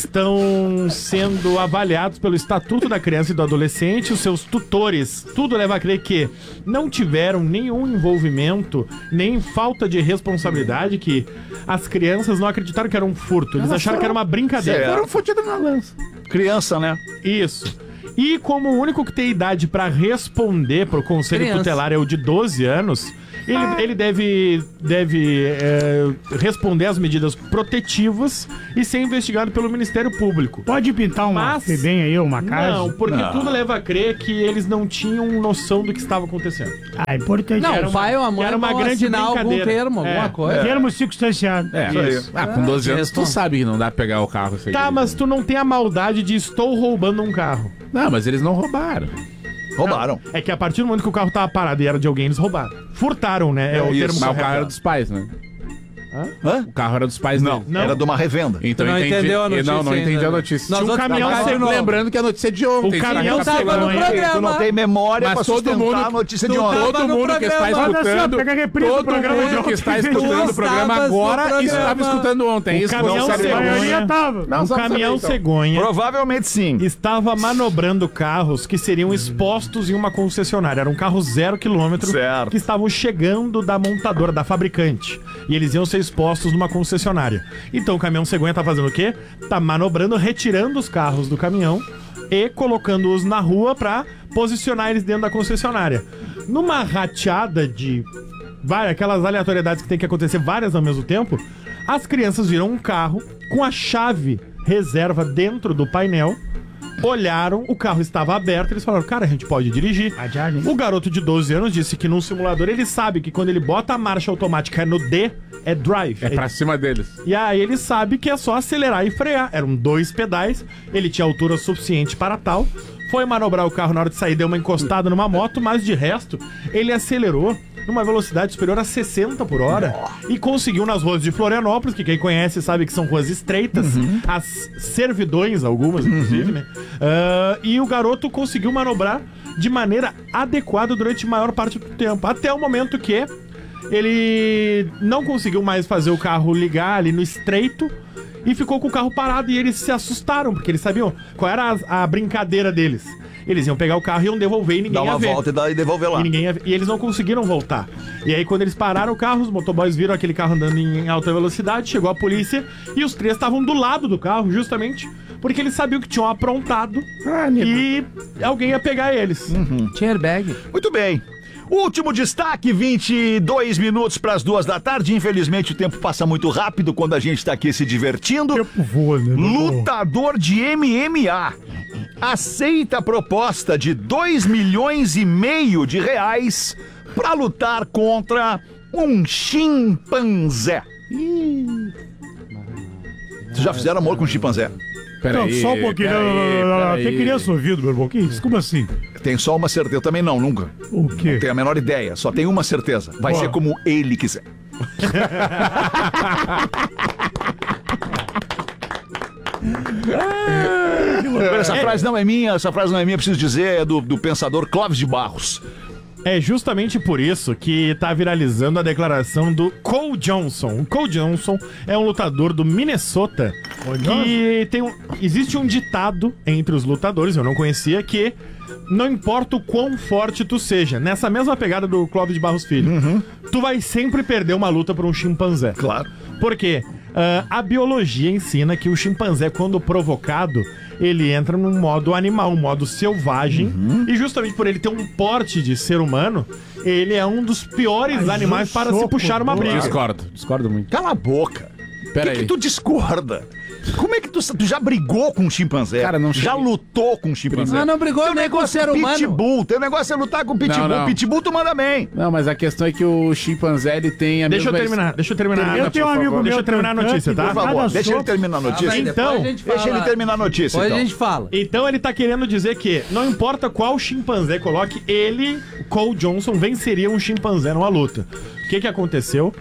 Speaker 9: estão sendo avaliados pelo Estatuto da Criança e do Adolescente. Os seus tutores, tudo leva a crer que não tiveram nenhum envolvimento, nem falta de responsabilidade, que as crianças não acreditaram que era um furto. Eles acharam que era uma brincadeira.
Speaker 3: Certo.
Speaker 7: Foram fodidos na lança.
Speaker 3: Criança, né?
Speaker 9: Isso. E como o único que tem idade pra responder pro conselho
Speaker 5: Criança.
Speaker 9: tutelar é o de doze anos, ele, ele deve, deve é, responder às medidas protetivas e ser investigado pelo Ministério Público.
Speaker 2: Pode pintar uma
Speaker 9: Mas-
Speaker 2: Febem aí, uma casa?
Speaker 9: Não, porque
Speaker 3: Não.
Speaker 9: tudo leva a crer que eles não tinham noção do que estava acontecendo.
Speaker 2: Ah, é importante.
Speaker 5: Não,
Speaker 2: Era
Speaker 5: o pai ou a mãe
Speaker 9: era uma
Speaker 5: vão
Speaker 9: grande
Speaker 5: assinar algum
Speaker 9: brincadeira.
Speaker 5: termo,
Speaker 9: É,
Speaker 5: alguma coisa.
Speaker 2: termo circunstanciado.
Speaker 7: É,
Speaker 3: Isso.
Speaker 7: ah, com doze
Speaker 5: Ah,
Speaker 7: anos tu
Speaker 5: responde.
Speaker 7: sabe que não dá pra pegar o carro. sem
Speaker 9: Tá,
Speaker 7: dirigir.
Speaker 9: mas tu não tem a maldade de estou roubando um carro.
Speaker 7: Não, mas eles não roubaram.
Speaker 3: Roubaram.
Speaker 9: É que a partir do momento que o carro tava parado e era de alguém, eles roubaram. Furtaram, né? É,
Speaker 3: É
Speaker 9: o
Speaker 3: isso.
Speaker 9: termo
Speaker 7: Mas o carro
Speaker 9: correto.
Speaker 7: era dos pais, né?
Speaker 3: Hã?
Speaker 7: O carro era dos pais
Speaker 3: Não,
Speaker 7: dele.
Speaker 9: Não.
Speaker 3: era de uma revenda.
Speaker 7: Então
Speaker 5: Tu não
Speaker 7: eu entendi.
Speaker 5: entendeu a notícia
Speaker 7: Não, não entendi
Speaker 5: ainda.
Speaker 7: a notícia.
Speaker 5: Nós
Speaker 7: Tinha um
Speaker 5: vamos
Speaker 7: caminhão
Speaker 5: explicar
Speaker 7: sempre
Speaker 5: de novo.
Speaker 7: lembrando que a notícia é de ontem.
Speaker 9: O caminhão
Speaker 7: Tinha
Speaker 5: tava no
Speaker 7: vergonha.
Speaker 5: programa.
Speaker 3: Tu não tem memória pra
Speaker 7: Mas todo
Speaker 3: sustentar
Speaker 7: mundo,
Speaker 3: a notícia de
Speaker 5: tu
Speaker 3: ontem.
Speaker 5: tava
Speaker 7: todo
Speaker 5: no
Speaker 7: mundo que está
Speaker 5: programa.
Speaker 2: Olha só,
Speaker 7: escutando,
Speaker 2: pega a reprise do
Speaker 7: todo
Speaker 2: programa de
Speaker 7: mundo que
Speaker 2: ontem.
Speaker 7: está
Speaker 2: Tu
Speaker 7: escutando o programa
Speaker 5: estavas no
Speaker 7: agora
Speaker 5: programa.
Speaker 7: estava escutando ontem.
Speaker 9: O
Speaker 7: Isso
Speaker 9: caminhão
Speaker 7: não sabe
Speaker 2: A
Speaker 9: cegonha.
Speaker 2: maioria tava.
Speaker 7: Não,
Speaker 9: o
Speaker 7: só pra
Speaker 9: caminhão
Speaker 7: saber, então.
Speaker 9: cegonha
Speaker 3: Provavelmente sim.
Speaker 9: estava manobrando carros que seriam expostos em uma concessionária. Era um carro zero quilômetro
Speaker 3: Certo.
Speaker 9: que estavam chegando da montadora, da fabricante. E eles iam ser expostos numa concessionária. Então o caminhão cegonha tá fazendo o quê? Tá manobrando, retirando os carros do caminhão e colocando-os na rua pra posicionar eles dentro da concessionária. Numa rateada de várias, aquelas aleatoriedades que tem que acontecer várias ao mesmo tempo, as crianças viram um carro com a chave reserva dentro do painel, olharam, o carro estava aberto, eles falaram, cara, a gente pode dirigir.
Speaker 2: Adiado, hein?
Speaker 9: O garoto de doze anos disse que num simulador ele sabe que quando ele bota a marcha automática no D, é drive.
Speaker 7: É pra cima deles.
Speaker 9: E aí ele sabe que é só acelerar e frear. Eram dois pedais, ele tinha altura suficiente para tal. Foi manobrar o carro na hora de sair, deu uma encostada numa moto, mas de resto, ele acelerou numa velocidade superior a sessenta por hora e conseguiu nas ruas de Florianópolis, que quem conhece sabe que são ruas estreitas, as servidões, algumas inclusive, né? Ah, e o garoto conseguiu manobrar de maneira adequada durante a maior parte do tempo, até o momento que ele não conseguiu mais fazer o carro ligar ali no estreito e ficou com o carro parado e eles se assustaram, porque eles sabiam qual era a, a brincadeira deles. eles iam pegar o carro e iam devolver e ninguém
Speaker 3: Dá
Speaker 9: ia
Speaker 3: uma
Speaker 9: ver.
Speaker 3: volta e, dá, e devolver lá.
Speaker 9: E, ninguém ia ver. E eles não conseguiram voltar. E aí, quando eles pararam o carro, os motoboys viram aquele carro andando em alta velocidade, chegou a polícia e os três estavam do lado do carro, justamente porque eles sabiam que tinham aprontado
Speaker 6: Ah,
Speaker 9: e alguém ia pegar eles.
Speaker 5: Tinha airbag.
Speaker 3: Muito bem. Último destaque, vinte e dois minutos para as duas da tarde. Infelizmente, o tempo passa muito rápido quando a gente está aqui se divertindo.
Speaker 2: Tempo voa, né?
Speaker 3: Lutador de M M A aceita a proposta de dois milhões e meio de reais para lutar contra um chimpanzé. Vocês já fizeram amor com um chimpanzé?
Speaker 7: Pera
Speaker 2: Não,
Speaker 7: aí,
Speaker 2: só um pouquinho.
Speaker 7: pera
Speaker 2: Não, não,
Speaker 7: aí,
Speaker 2: não, não,
Speaker 7: pera
Speaker 2: não. Tem
Speaker 7: aí.
Speaker 2: criança ouvindo, meu irmão. Que isso? Como assim?
Speaker 3: Tem só uma certeza. Eu também não, nunca.
Speaker 2: O quê?
Speaker 3: Não tenho a menor ideia. Só tenho uma certeza. Vai
Speaker 2: Qual?
Speaker 3: ser como ele quiser. Essa frase não é minha, essa frase não é minha, preciso dizer, é do, do pensador Clóvis de Barros.
Speaker 9: É justamente por isso que tá viralizando a declaração do Cole Johnson. O Cole Johnson é um lutador do Minnesota que tem um, existe um ditado entre os lutadores, eu não conhecia, que não importa o quão forte tu seja, nessa mesma pegada do Clóvis de Barros Filho, tu vai sempre perder uma luta por um chimpanzé.
Speaker 3: Claro.
Speaker 9: Por quê? Ah, a biologia ensina que o chimpanzé, quando provocado, ele entra num modo animal, um modo selvagem. E justamente por ele ter um porte de ser humano, ele é um dos piores
Speaker 2: Mas
Speaker 9: animais
Speaker 2: um
Speaker 9: para se
Speaker 2: soco,
Speaker 9: puxar uma
Speaker 2: pô.
Speaker 9: briga.
Speaker 7: Discordo, discordo muito.
Speaker 3: Cala a boca.
Speaker 7: Pera
Speaker 3: Por que,
Speaker 7: aí.
Speaker 3: que tu discorda? Como é que tu, tu já brigou com um chimpanzé?
Speaker 7: Cara, não
Speaker 3: Já
Speaker 7: cheguei.
Speaker 3: lutou com um chimpanzé?
Speaker 5: Mas não brigou
Speaker 3: Teu
Speaker 5: nem com o
Speaker 3: negócio
Speaker 5: ser
Speaker 3: é
Speaker 5: humano.
Speaker 3: pitbull. Teu negócio é lutar com pitbull.
Speaker 7: Não, não.
Speaker 3: Pitbull tu manda bem.
Speaker 7: Não, mas a questão é que o chimpanzé, ele tem a
Speaker 9: Deixa eu
Speaker 7: mesma...
Speaker 9: terminar, deixa eu terminar.
Speaker 2: Eu tenho um amigo meu.
Speaker 9: Deixa eu terminar a notícia, tá?
Speaker 3: Por favor,
Speaker 2: Cada
Speaker 3: deixa ele
Speaker 2: soco-
Speaker 3: terminar a notícia.
Speaker 5: Mas
Speaker 9: Então,
Speaker 5: depois a gente
Speaker 3: Deixa
Speaker 5: fala-
Speaker 3: ele terminar a notícia,
Speaker 5: Depois
Speaker 3: então.
Speaker 5: a gente fala.
Speaker 9: Então ele tá querendo dizer que não importa qual chimpanzé coloque, ele, Cole Johnson, venceria um chimpanzé numa luta. O que que aconteceu?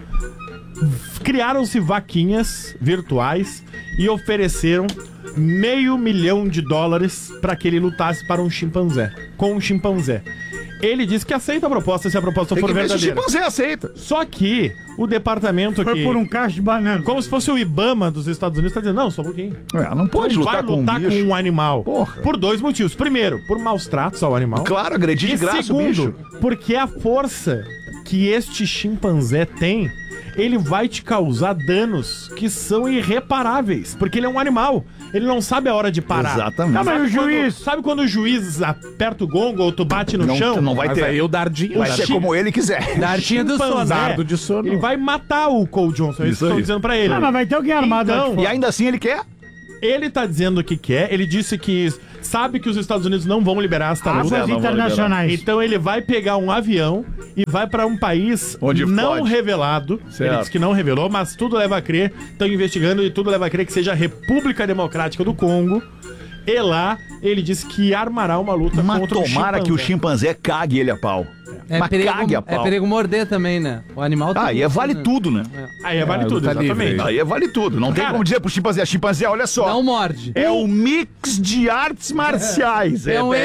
Speaker 9: Criaram-se vaquinhas virtuais e ofereceram meio milhão de dólares para que ele lutasse para um chimpanzé, com um chimpanzé. Ele disse que aceita a proposta se a proposta
Speaker 3: Tem
Speaker 9: for
Speaker 3: que ver se o
Speaker 9: verdadeira.
Speaker 3: chimpanzé aceita.
Speaker 9: Só que o departamento
Speaker 2: Foi
Speaker 9: que...
Speaker 2: por um cacho de banana.
Speaker 9: Como se fosse o Ibama dos Estados Unidos, tá dizendo, não, só um pouquinho.
Speaker 3: É, não pode
Speaker 9: Não
Speaker 3: lutar
Speaker 9: vai
Speaker 3: com um
Speaker 9: lutar
Speaker 3: bicho.
Speaker 9: com um animal.
Speaker 3: Porra.
Speaker 9: Por dois motivos. Primeiro, por maus tratos ao animal.
Speaker 3: Claro, agredir de
Speaker 9: E
Speaker 3: graça o
Speaker 9: segundo,
Speaker 3: bicho.
Speaker 9: porque a força que este chimpanzé tem, ele vai te causar danos que são irreparáveis. Porque ele é um animal. Ele não sabe a hora de parar.
Speaker 3: Exatamente.
Speaker 2: Ah, mas o
Speaker 9: Sabe quando-
Speaker 2: juiz...
Speaker 9: Sabe quando o juiz aperta o gongo ou tu bate no
Speaker 3: Não,
Speaker 9: chão?
Speaker 3: não vai
Speaker 7: Mas
Speaker 3: ter.
Speaker 7: aí o dardinho...
Speaker 3: Vai
Speaker 7: o
Speaker 3: ser
Speaker 7: dardi-
Speaker 3: como ele quiser.
Speaker 5: Dartinha do sono.
Speaker 9: Chimpanzé,
Speaker 7: Dardo de sono.
Speaker 9: Ele vai matar o Cole Johnson. É isso
Speaker 3: Isso
Speaker 9: que estão
Speaker 3: aí.
Speaker 9: dizendo pra ele.
Speaker 2: Ah, mas vai ter alguém armado lá de
Speaker 9: Então,
Speaker 2: fora.
Speaker 3: E ainda assim ele quer?
Speaker 9: Ele tá dizendo o que quer. Ele disse que sabe que os Estados Unidos não vão liberar esta luta.
Speaker 2: Águas
Speaker 3: não vão
Speaker 2: internacionais.
Speaker 9: Então ele vai pegar um avião e vai pra um país
Speaker 3: Onde
Speaker 9: não
Speaker 3: pode.
Speaker 9: revelado.
Speaker 3: Certo.
Speaker 9: Ele disse que não revelou, mas tudo leva a crer. Estão investigando e tudo leva a crer que seja a República Democrática do Congo. E lá ele disse que armará uma luta
Speaker 3: Mas
Speaker 9: contra
Speaker 3: tomara
Speaker 9: o
Speaker 3: que o
Speaker 9: chimpanzé.
Speaker 3: chimpanzé cague ele a pau.
Speaker 5: É
Speaker 3: Mas
Speaker 5: perigo,
Speaker 3: cague a
Speaker 5: é
Speaker 3: pau.
Speaker 5: perigo morder também, né? O animal
Speaker 3: Ah, e é vale
Speaker 5: né?
Speaker 3: tudo, né?
Speaker 9: Aí é vale
Speaker 7: É,
Speaker 9: tudo,
Speaker 7: luta livre
Speaker 9: exatamente.
Speaker 7: aí.
Speaker 3: Aí é vale tudo. Não tem
Speaker 9: Cara,
Speaker 3: como dizer pro chimpanzé, chimpanzé, olha só.
Speaker 5: Não morde.
Speaker 3: É o mix de artes marciais.
Speaker 5: É um